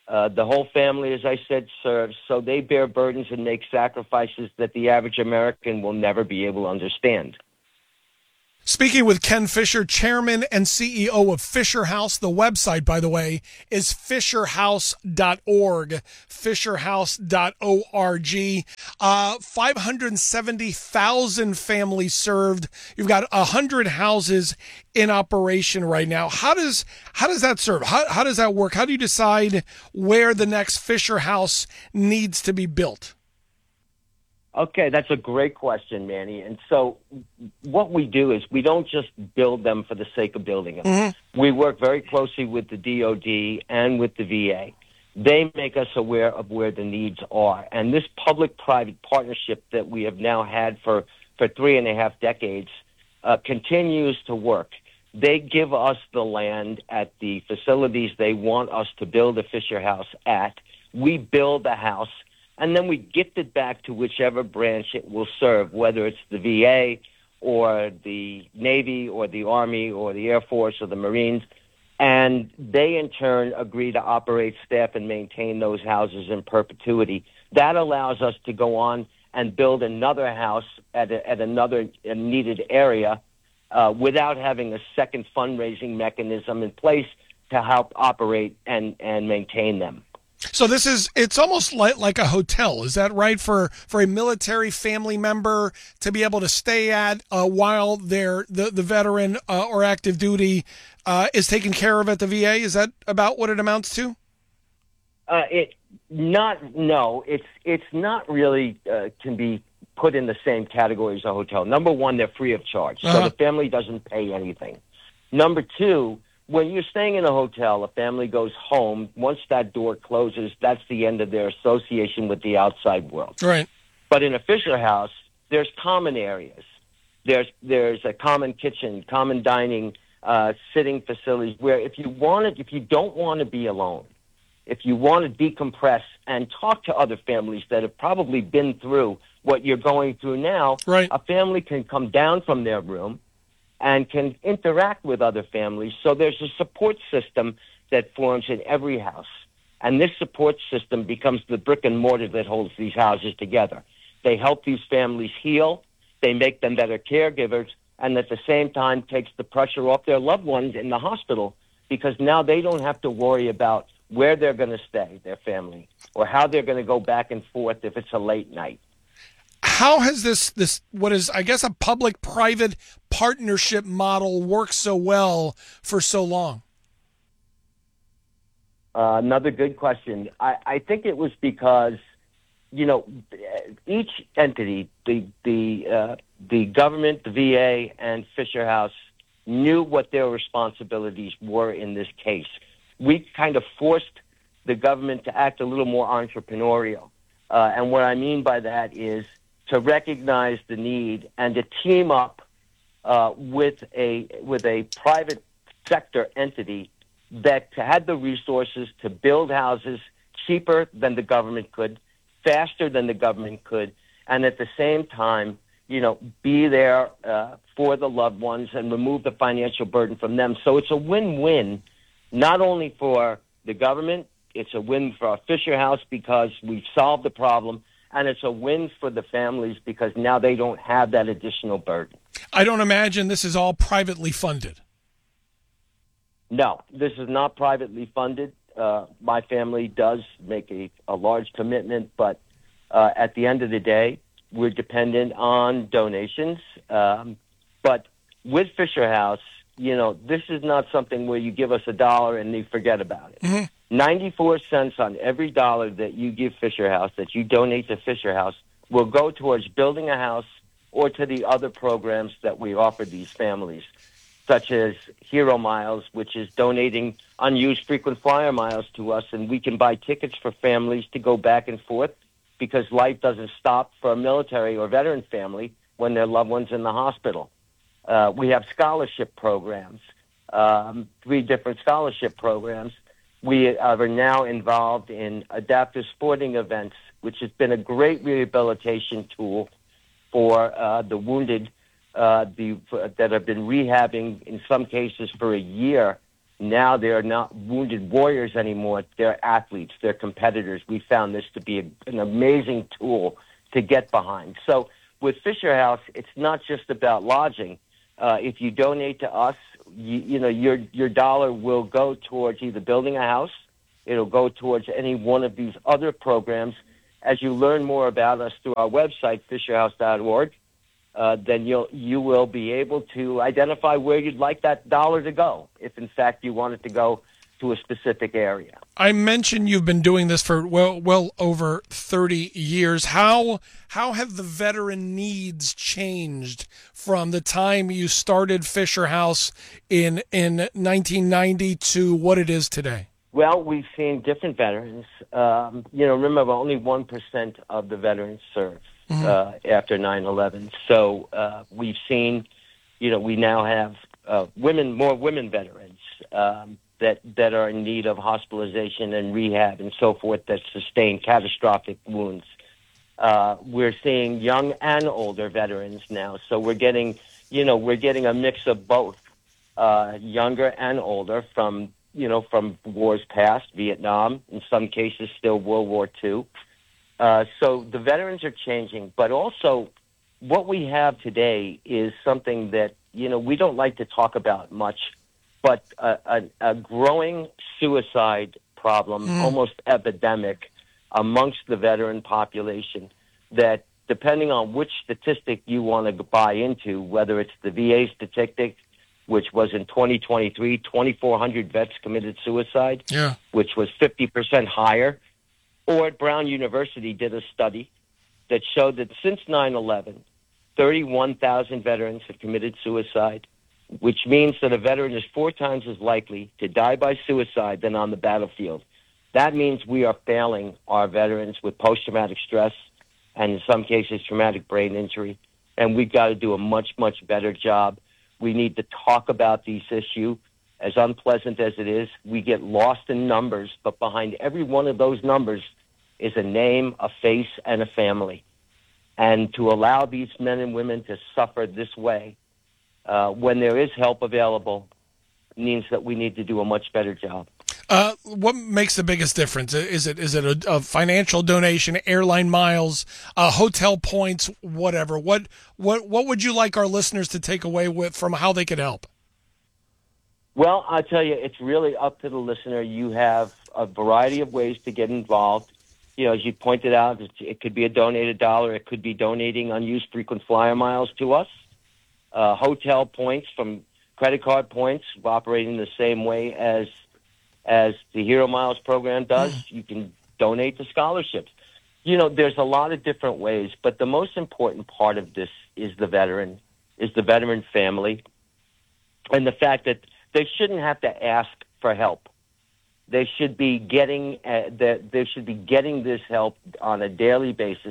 Speaker 6: Uh, the whole family, as I said, serves, so they bear burdens and make sacrifices that the average American will never be able to understand.
Speaker 5: Speaking with Ken Fisher, chairman and C E O of Fisher House. The website, by the way, is fisher house dot org, fisher house dot org. Uh, five hundred seventy thousand families served. You've got one hundred houses in operation right now. How does how does that serve? How, how does that work? How do you decide where the next Fisher House needs to be built?
Speaker 6: Okay, that's a great question, Manny. And so what we do is we don't just build them for the sake of building them. Mm-hmm. We work very closely with the D O D and with the V A. They make us aware of where the needs are. And this public-private partnership that we have now had for, for three and a half decades uh, continues to work. They give us the land at the facilities they want us to build a Fisher House at. We build the house, and then we gift it back to whichever branch it will serve, whether it's the V A or the Navy or the Army or the Air Force or the Marines. And they, in turn, agree to operate, staff, and maintain those houses in perpetuity. That allows us to go on and build another house at, a, at another needed area uh, without having a second fundraising mechanism in place to help operate and, and maintain them.
Speaker 5: So this is, it's almost like, like a hotel. Is that right? For, for a military family member to be able to stay at uh, while they're, the, the veteran uh, or active duty uh, is taken care of at the V A? Is that about what it amounts to?
Speaker 6: Uh, it not, no, it's, it's not really uh, can be put in the same category as a hotel. Number one, they're free of charge. So uh-huh. the family doesn't pay anything. Number two, when you're staying in a hotel, a family goes home. Once that door closes, that's the end of their association with the outside world.
Speaker 5: Right.
Speaker 6: But in a Fisher House, there's common areas. There's there's a common kitchen, common dining, uh, sitting facilities where if you want to, if you don't want to be alone, if you want to decompress and talk to other families that have probably been through what you're going through now,
Speaker 5: right.
Speaker 6: a family can come down from their room and can interact with other families. So there's a support system that forms in every house. And this support system becomes the brick and mortar that holds these houses together. They help these families heal, they make them better caregivers, and at the same time takes the pressure off their loved ones in the hospital, because now they don't have to worry about where they're going to stay, their family, or how they're going to go back and forth if it's a late night.
Speaker 5: How has this, this what is, I guess, a public-private partnership model worked so well for so long?
Speaker 6: Uh, another good question. I, I think it was because, you know, each entity, the the uh, the government, the V A, and Fisher House knew what their responsibilities were in this case. We kind of forced the government to act a little more entrepreneurial. Uh, and what I mean by that is to recognize the need and to team up uh, with a with a private sector entity that had the resources to build houses cheaper than the government could, faster than the government could, and at the same time, you know, be there uh, for the loved ones and remove the financial burden from them. So it's a win-win, not only for the government, it's a win for our Fisher House because we've solved the problem, and it's a win for the families because now they don't have that additional burden.
Speaker 5: I don't imagine this is all privately funded.
Speaker 6: No, this is not privately funded. Uh, my family does make a, a large commitment, but uh, at the end of the day, we're dependent on donations. Um, but with Fisher House, you know, this is not something where you give us a dollar and you forget about it. Mm-hmm. ninety-four cents on every dollar that you give Fisher House, that you donate to Fisher House, will go towards building a house or to the other programs that we offer these families, such as Hero Miles, which is donating unused frequent flyer miles to us, and we can buy tickets for families to go back and forth because life doesn't stop for a military or veteran family when their loved one's in the hospital. Uh, we have scholarship programs, um, three different scholarship programs. We are now involved in adaptive sporting events, which has been a great rehabilitation tool for uh, the wounded uh, the, for, that have been rehabbing in some cases for a year Now they're not wounded warriors anymore. They're athletes. They're competitors. We found this to be a, an amazing tool to get behind. So with Fisher House, it's not just about lodging. Uh, if you donate to us, you, you know, your your dollar will go towards either building a house, it'll go towards any one of these other programs. As you learn more about us through our website, fisher house dot org, uh, then you'll you will be able to identify where you'd like that dollar to go, if in fact you want it to go to a specific area.
Speaker 5: I mentioned you've been doing this for well well over thirty years. How how have the veteran needs changed from the time you started Fisher House in in nineteen ninety to what it is today?
Speaker 6: Well, we've seen different veterans. Um, you know, remember, only one percent of the veterans served mm-hmm. uh, after nine eleven. So uh, we've seen, you know, we now have uh, women, more women veterans. Um, that that are in need of hospitalization and rehab and so forth, that sustain catastrophic wounds. Uh, we're seeing young and older veterans now, so we're getting, you know, we're getting a mix of both, uh, younger and older from, you know, from wars past, Vietnam, in some cases still World War Two. Uh, so the veterans are changing, but also what we have today is something that, you know, we don't like to talk about much, but a, a, a growing suicide problem, mm. almost epidemic, amongst the veteran population that, depending on which statistic you want to buy into, whether it's the V A statistic, which was in twenty twenty-three, twenty-four hundred vets committed suicide,
Speaker 5: yeah.
Speaker 6: which was fifty percent higher, or at Brown University did a study that showed that since nine eleven, thirty-one thousand veterans have committed suicide, which means that a veteran is four times as likely to die by suicide than on the battlefield. That means we are failing our veterans with post-traumatic stress and, in some cases, traumatic brain injury, and we've got to do a much, much better job. We need to talk about these issues. As unpleasant as it is, we get lost in numbers, but behind every one of those numbers is a name, a face, and a family. And to allow these men and women to suffer this way, Uh, when there is help available, means that we need to do a much better job.
Speaker 5: Uh, what makes the biggest difference? Is it is it a, a financial donation, airline miles, uh, hotel points, whatever? What what what would you like our listeners to take away with from how they could help?
Speaker 6: Well, I'll tell you, it's really up to the listener. You have a variety of ways to get involved. You know, as you pointed out, it could be a donated dollar. It could be donating unused frequent flyer miles to us. Uh, hotel points from credit card points, operating the same way as as the Hero Miles program does. Mm. You can donate to scholarships. You know, there's a lot of different ways, but the most important part of this is the veteran, is the veteran family, and the fact that they shouldn't have to ask for help. They should be getting uh, that they should be getting this help on a daily basis.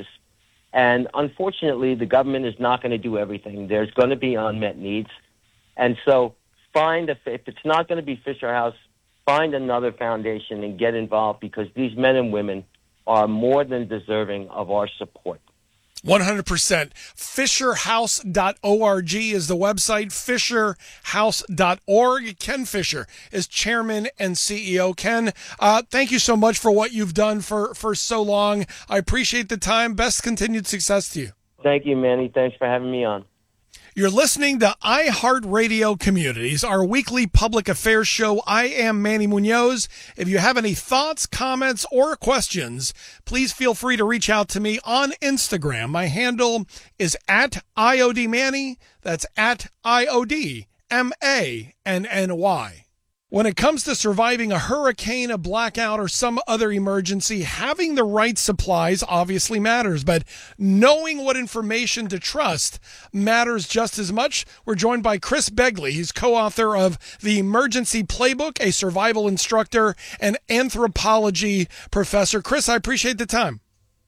Speaker 6: And unfortunately, the government is not going to do everything. There's going to be unmet needs. And so find, a, if it's not going to be Fisher House, find another foundation and get involved, because these men and women are more than deserving of our support.
Speaker 5: one hundred percent. fisher house dot org is the website, fisher house dot org. Ken Fisher is chairman and C E O. Ken, uh, thank you so much for what you've done for, for so long. I appreciate the time. Best continued success to you.
Speaker 6: Thank you, Manny. Thanks for having me on.
Speaker 5: You're listening to iHeartRadio Communities, our weekly public affairs show. I am Manny Munoz. If you have any thoughts, comments, or questions, please feel free to reach out to me on Instagram. My handle is at I O D Manny. That's at I O D M A N N Y. When it comes to surviving a hurricane, a blackout, or some other emergency, having the right supplies obviously matters, but knowing what information to trust matters just as much. We're joined by Chris Begley. He's co-author of The Emergency Playbook, a survival instructor and anthropology professor. Chris, I appreciate the time.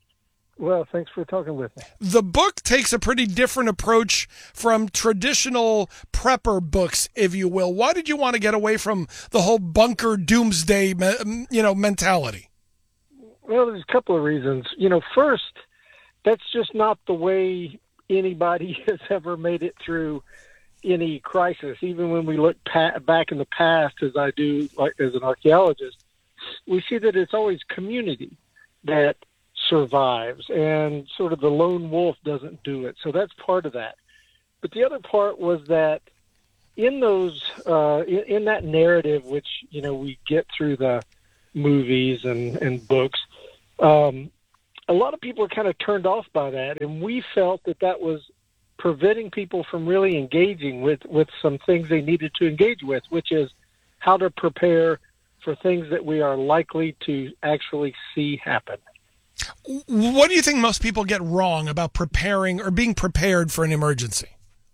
Speaker 7: Well, thanks for talking with me.
Speaker 5: The book takes a pretty different approach from traditional prepper books, if you will. Why did you want to get away from the whole bunker doomsday, you know, mentality?
Speaker 7: Well, there's a couple of reasons. You know, first, that's just not the way anybody has ever made it through any crisis, even when we look pa- back in the past, as I do like, as an archaeologist, we see that it's always community that survives, and sort of the lone wolf doesn't do it. So that's part of that. But the other part was that in those, uh, in, in that narrative, which, you know, we get through the movies and, and books, um, a lot of people are kind of turned off by that. And we felt that that was preventing people from really engaging with, with some things they needed to engage with, which is how to prepare for things that we are likely to actually see happen.
Speaker 5: What do you think most people get wrong about preparing or being prepared for an emergency?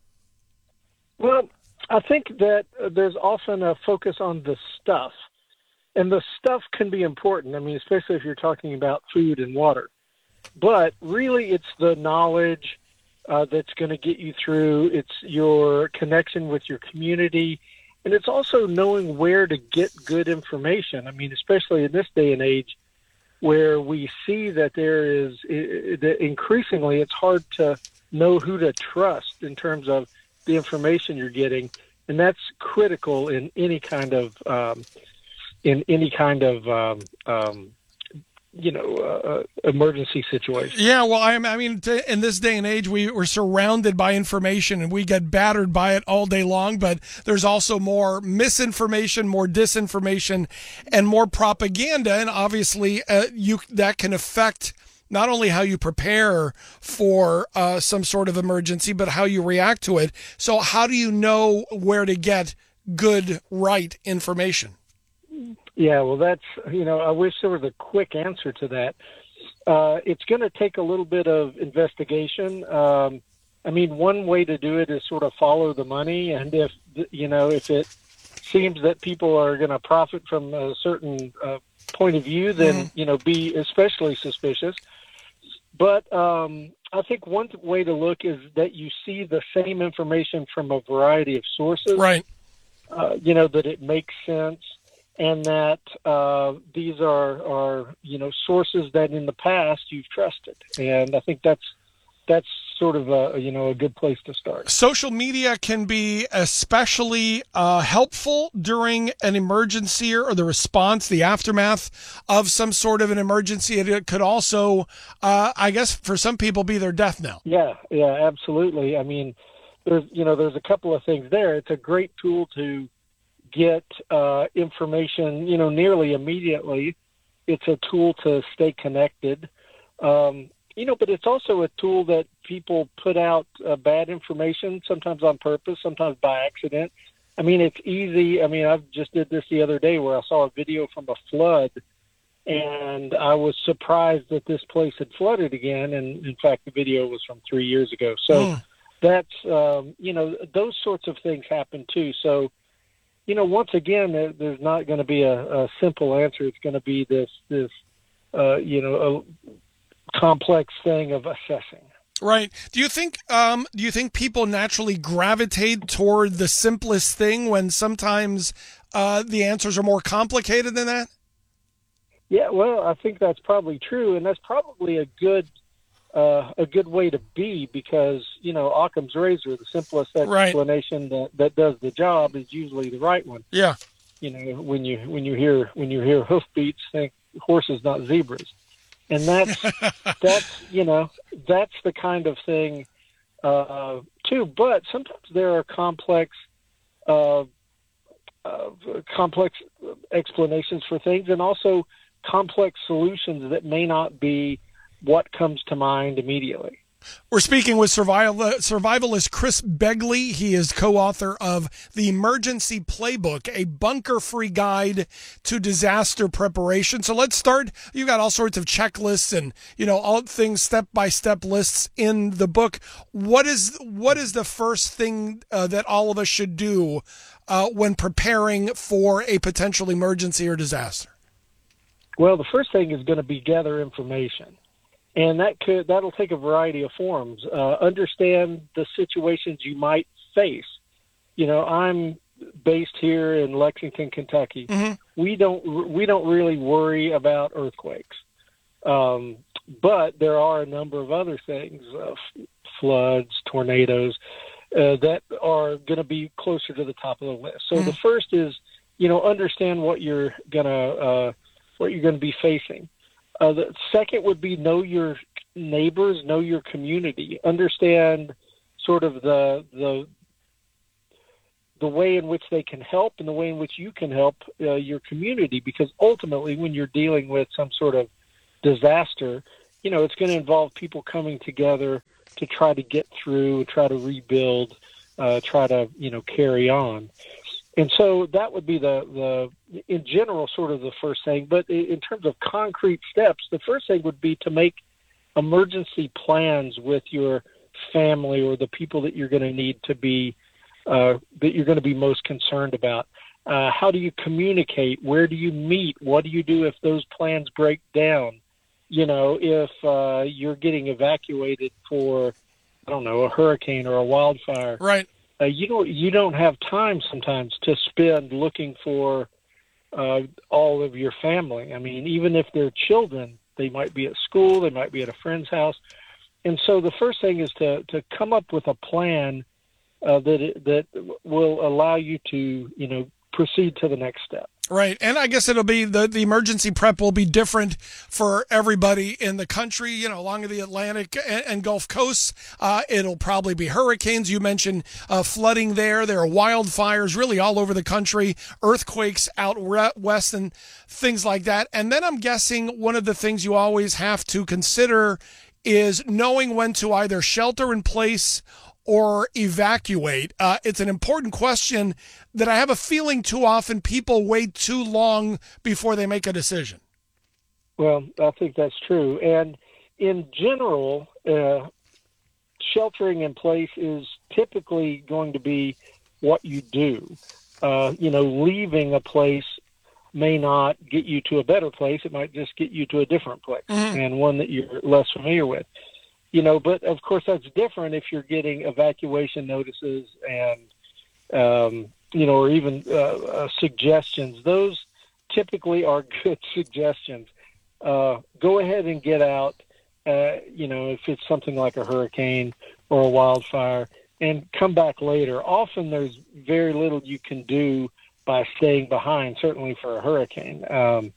Speaker 7: Well, I think that there's often a focus on the stuff, and the stuff can be important. I mean, especially if you're talking about food and water. But really, it's the knowledge uh, that's going to get you through. It's your connection with your community, and it's also knowing where to get good information. I mean, especially in this day and age, where we see that there is that increasingly it's hard to know who to trust in terms of the information you're getting, and that's critical in any kind of um, in any kind of um, um, you know uh, emergency situation.
Speaker 5: Yeah, well, I, I mean, t- in this day and age, we we're surrounded by information, and we get battered by it all day long. But there's also more misinformation, more disinformation, and more propaganda, and obviously, uh, you that can affect not only how you prepare for uh, some sort of emergency, but how you react to it. So how do you know where to get good, right information?
Speaker 7: Yeah, well, that's, you know, I wish there was a quick answer to that. Uh, it's going to take a little bit of investigation. Um, I mean, one way to do it is sort of follow the money. And if, you know, if it seems that people are going to profit from a certain uh, point of view, then, mm-hmm. you know, be especially suspicious. But um, I think one way to look is that you see the same information from a variety of sources.
Speaker 5: Right.
Speaker 7: Uh, you know, that it makes sense, and that uh, these are, are, you know, sources that in the past you've trusted. And I think that's that's sort of a, you know, a good place to start.
Speaker 5: Social media can be especially uh, helpful during an emergency or the response, the aftermath of some sort of an emergency. It could also, uh, I guess, for some people, be their death knell.
Speaker 7: Yeah, yeah, absolutely. I mean, there's, you know, there's a couple of things there. It's a great tool to get uh, information, you know, nearly immediately. It's a tool to stay connected. Um, You know, but it's also a tool that people put out uh, bad information, sometimes on purpose, sometimes by accident. I mean, it's easy. I mean, I just did this the other day where I saw a video from a flood, and I was surprised that this place had flooded again. And, in fact, the video was from three years ago. So mm. that's, um, you know, those sorts of things happen too. So, you know, once again, there, there's not going to be a, a simple answer. It's going to be this, this uh, you know, a complex thing of assessing.
Speaker 5: Right. Do you think um, do you think people naturally gravitate toward the simplest thing when sometimes uh, the answers are more complicated than that?
Speaker 7: Yeah, well, I think that's probably true, and that's probably a good uh, a good way to be, because, you know, Occam's razor, the simplest explanation right. that, that does the job, is usually the right one.
Speaker 5: Yeah.
Speaker 7: You know, when you when you hear when you hear hoofbeats, think horses, not zebras. And that's, that's, you know, that's the kind of thing, uh, too. But sometimes there are complex, uh, uh, complex explanations for things, and also complex solutions that may not be what comes to mind immediately.
Speaker 5: We're speaking with survival, survivalist Chris Begley. He is co-author of The Emergency Playbook, a bunker-free guide to disaster preparation. So let's start. You got all sorts of checklists and, you know, all things step-by-step lists in the book. What is what is the first thing uh, that all of us should do uh, when preparing for a potential emergency or disaster?
Speaker 7: Well, the first thing is going to be gather information. And that could, that'll take a variety of forms. Uh, understand the situations you might face. You know, I'm based here in Lexington, Kentucky. Mm-hmm. We don't, we don't really worry about earthquakes. Um, but there are a number of other things, uh, floods, tornadoes. uh, that are going to be closer to the top of the list. So mm. the first is, you know, understand what you're gonna uh, what you're going to be facing. Uh, the second would be know your neighbors, know your community, understand sort of the the the way in which they can help and the way in which you can help uh, your community, because ultimately when you're dealing with some sort of disaster, you know, it's going to involve people coming together to try to get through, try to rebuild, uh, try to, you know, carry on. And so that would be the, the, in general, sort of the first thing. But in terms of concrete steps, the first thing would be to make emergency plans with your family or the people that you're going to need to be, uh, that you're going to be most concerned about. Uh, how do you communicate? Where do you meet? What do you do if those plans break down? You know, if uh, you're getting evacuated for, I don't know, a hurricane or a wildfire.
Speaker 5: Right.
Speaker 7: Uh, you don't you don't have time sometimes to spend looking for uh, all of your family. I mean, even if they're children, they might be at school, they might be at a friend's house, and so the first thing is to to come up with a plan uh, that that will allow you to, you know, proceed to the next step.
Speaker 5: Right. And I guess it'll be the, the emergency prep will be different for everybody in the country, you know, along the Atlantic and, and Gulf coasts. Uh, it'll probably be hurricanes. You mentioned uh, flooding there. There are wildfires really all over the country, earthquakes out west and things like that. And then I'm guessing one of the things you always have to consider is knowing when to either shelter in place or evacuate. Uh, it's an important question that I have a feeling too often people wait too long before they make a decision.
Speaker 7: Well, I think that's true. And in general, uh, sheltering in place is typically going to be what you do. Uh, you know, leaving a place may not get you to a better place. It might just get you to a different place mm-hmm. and one that you're less familiar with. You know, but of course that's different if you're getting evacuation notices and, um, you know, or even uh, uh, suggestions. Those typically are good suggestions. Uh, go ahead and get out, uh, you know, if it's something like a hurricane or a wildfire, and come back later. Often there's very little you can do by staying behind, certainly for a hurricane. Um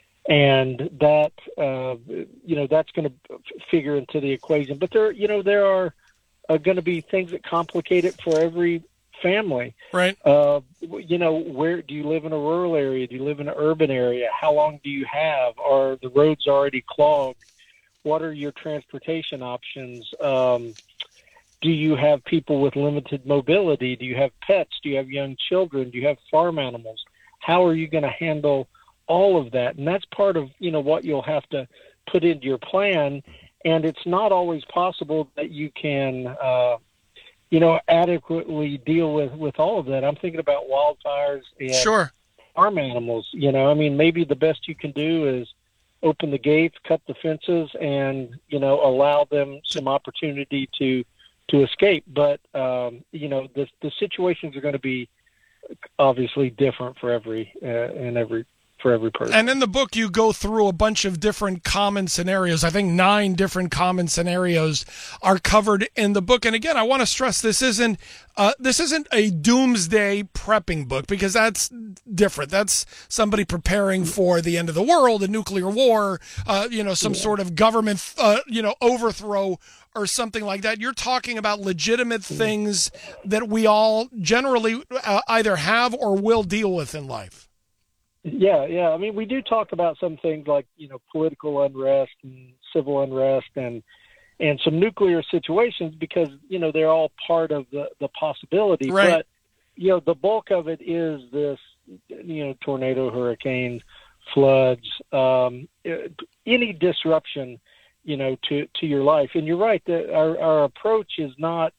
Speaker 7: And that, uh, you know, that's going to figure into the equation. But there, you know, there are uh, going to be things that complicate it for every family.
Speaker 5: Right.
Speaker 7: Uh, you know, where do you live in a rural area? Do you live in an urban area? How long do you have? Are the roads already clogged? What are your transportation options? Um, do you have people with limited mobility? Do you have pets? Do you have young children? Do you have farm animals? How are you going to handle all of that? And that's part of, you know, what you'll have to put into your plan. And it's not always possible that you can, uh, you know, adequately deal with, with all of that. I'm thinking about wildfires and
Speaker 5: sure.
Speaker 7: farm animals. You know, I mean, maybe the best you can do is open the gates, cut the fences, and, you know, allow them some opportunity to, to escape. But, um, you know, the, the situations are going to be obviously different for every, uh, in every, for every person.
Speaker 5: And in the book, you go through a bunch of different common scenarios. I think nine different common scenarios are covered in the book. And again, I want to stress this isn't uh, this isn't a doomsday prepping book, because that's different. That's somebody preparing for the end of the world, a nuclear war, uh, you know, some yeah. sort of government, uh, you know, overthrow or something like that. You're talking about legitimate things that we all generally uh, either have or will deal with in life.
Speaker 7: Yeah, yeah. I mean, we do talk about some things like, you know, political unrest and civil unrest and and some nuclear situations, because, you know, they're all part of the, the possibility.
Speaker 5: Right.
Speaker 7: But, you know, the bulk of it is this, you know, tornado, hurricanes, floods, um, any disruption, you know, to, to your life. And you're right, that our, our approach is not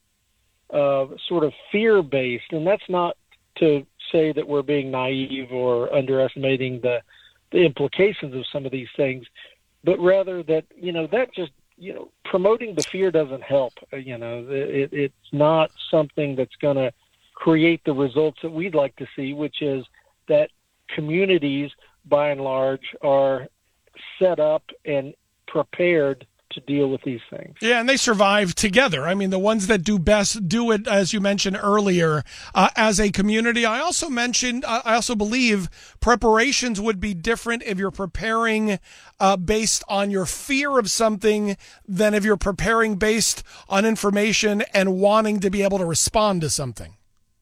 Speaker 7: uh, sort of fear-based, and that's not to say that we're being naive or underestimating the, the implications of some of these things, but rather that, you know, that just, you know, promoting the fear doesn't help. You know, it, it's not something that's going to create the results that we'd like to see, which is that communities, by and large, are set up and prepared to deal with these things.
Speaker 5: Yeah, and they survive together. I mean, the ones that do best do it, as you mentioned earlier, uh, as a community. I also mentioned, uh, I also believe preparations would be different if you're preparing uh, based on your fear of something than if you're preparing based on information and wanting to be able to respond to something.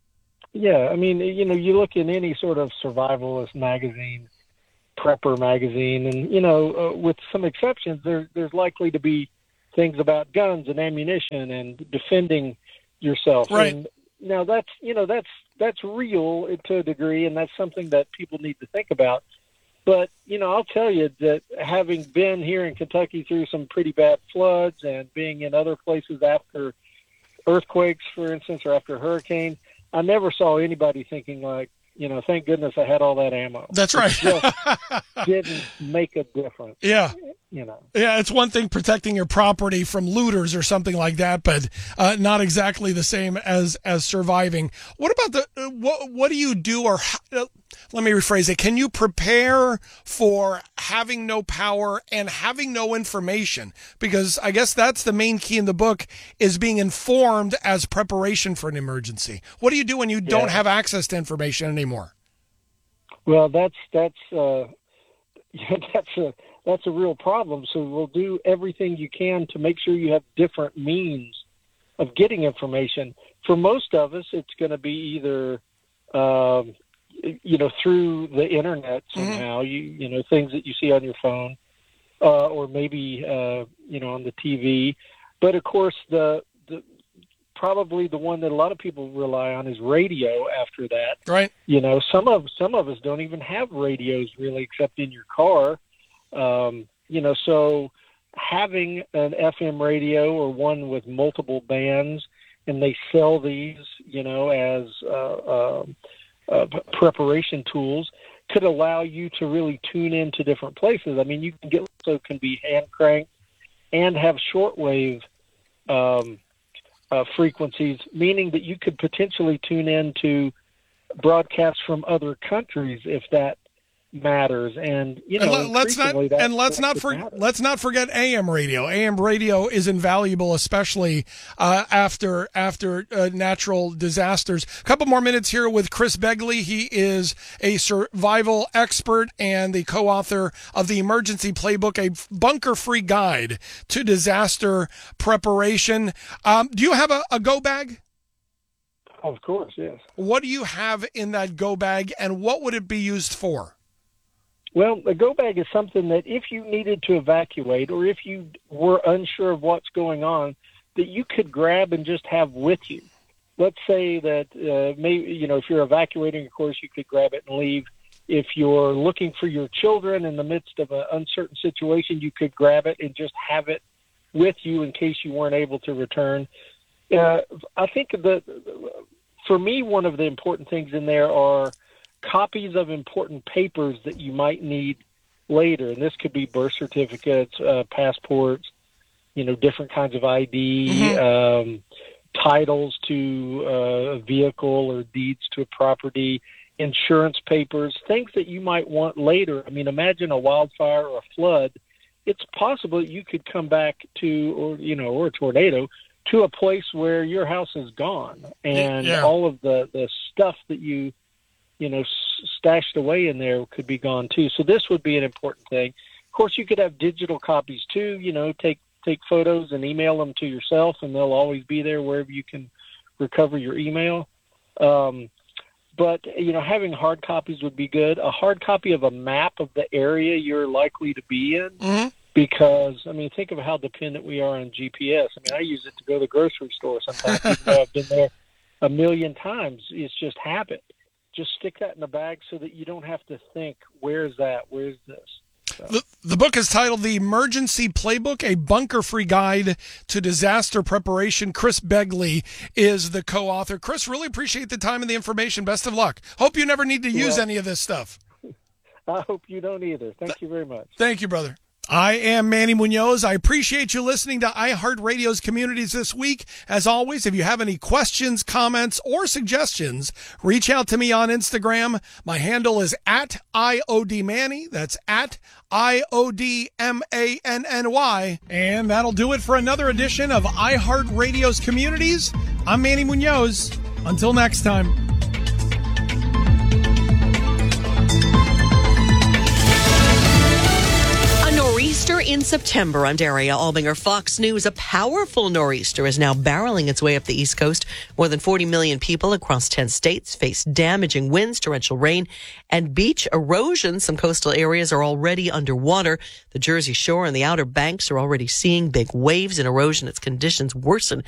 Speaker 7: Yeah, I mean, you know, you look in any sort of survivalist magazine, prepper magazine, and, you know, uh, with some exceptions, there, there's likely to be things about guns and ammunition and defending yourself.
Speaker 5: Right.
Speaker 7: And now that's, you know, that's, that's real to a degree, and that's something that people need to think about. But, you know, I'll tell you that having been here in Kentucky through some pretty bad floods and being in other places after earthquakes, for instance, or after a hurricane, I never saw anybody thinking like, you know, thank goodness I had all that ammo.
Speaker 5: That's right.
Speaker 7: It just didn't make a difference.
Speaker 5: Yeah.
Speaker 7: You know.
Speaker 5: Yeah, it's one thing protecting your property from looters or something like that, but uh, not exactly the same as as surviving. What about the uh, what? What do you do? Or uh, let me rephrase it. Can you prepare for having no power and having no information? Because I guess that's the main key in the book, is being informed as preparation for an emergency. What do you do when you don't
Speaker 7: Yeah.
Speaker 5: have access to information anymore?
Speaker 7: Well, that's that's uh, yeah, that's a that's a real problem. So we'll do everything you can to make sure you have different means of getting information. For most of us, it's going to be either um, you know through the internet somehow. Mm-hmm. You you know things that you see on your phone, uh, or maybe uh, you know on the T V. But of course, the the probably the one that a lot of people rely on is radio after that.
Speaker 5: Right.
Speaker 7: You know, some of some of us don't even have radios really except in your car. Um, you know, so having an F M radio or one with multiple bands, and they sell these, you know, as uh, uh, uh, preparation tools, could allow you to really tune into different places. I mean, you can get so can be hand cranked and have shortwave um, uh, frequencies, meaning that you could potentially tune in to broadcasts from other countries if that matters. And you know,
Speaker 5: and let's not
Speaker 7: that,
Speaker 5: and let's not for, let's not forget A M radio. A M radio is invaluable, especially uh, after after uh, natural disasters. A couple more minutes here with Chris Begley. He is a survival expert and the co-author of the Emergency Playbook, a bunker-free guide to disaster preparation. Um, do you have a, a go bag?
Speaker 7: Of course, yes.
Speaker 5: What do you have in that go bag, and what would it be used for?
Speaker 7: Well, a go bag is something that if you needed to evacuate or if you were unsure of what's going on, that you could grab and just have with you. Let's say that uh, maybe, you know, if you're evacuating, of course, you could grab it and leave. If you're looking for your children in the midst of an uncertain situation, you could grab it and just have it with you in case you weren't able to return. Uh, I think that for me, one of the important things in there are copies of important papers that you might need later. And this could be birth certificates, uh, passports, you know, different kinds of I D, mm-hmm. um, titles to uh, a vehicle or deeds to a property, insurance papers, things that you might want later. I mean, imagine a wildfire or a flood. It's possible that you could come back to, or, you know, or a tornado, to a place where your house is gone and
Speaker 5: yeah.
Speaker 7: all of the, the stuff that you, you know, stashed away in there could be gone too. So this would be an important thing. Of course, you could have digital copies too, you know, take, take photos and email them to yourself, and they'll always be there wherever you can recover your email. Um, but, you know, having hard copies would be good. A hard copy of a map of the area you're likely to be in. Mm-hmm. Because, I mean, think of how dependent we are on G P S. I mean, I use it to go to the grocery store sometimes, even though I've been there a million times. It's just habit. Just stick that in the bag so that you don't have to think, where's that, where's this? So.
Speaker 5: The, the book is titled The Emergency Playbook, a bunker-free guide to disaster preparation. Chris Begley is the co-author. Chris, really appreciate the time and the information. Best of luck. Hope you never need to use
Speaker 7: well,
Speaker 5: any of this stuff.
Speaker 7: I hope you don't either. Thank you very much.
Speaker 5: Thank you, brother. I am Manny Munoz. I appreciate you listening to iHeartRadio's Communities this week. As always, if you have any questions, comments, or suggestions, reach out to me on Instagram. My handle is at I O D Manny. That's at I O D M A N N Y. And that'll do it for another edition of iHeartRadio's Communities. I'm Manny Munoz. Until next time.
Speaker 8: Nor'easter in September. I'm Daria Albinger, Fox News. A powerful nor'easter is now barreling its way up the East Coast. More than forty million people across ten states face damaging winds, torrential rain, and beach erosion. Some coastal areas are already underwater. The Jersey Shore and the Outer Banks are already seeing big waves and erosion as conditions worsen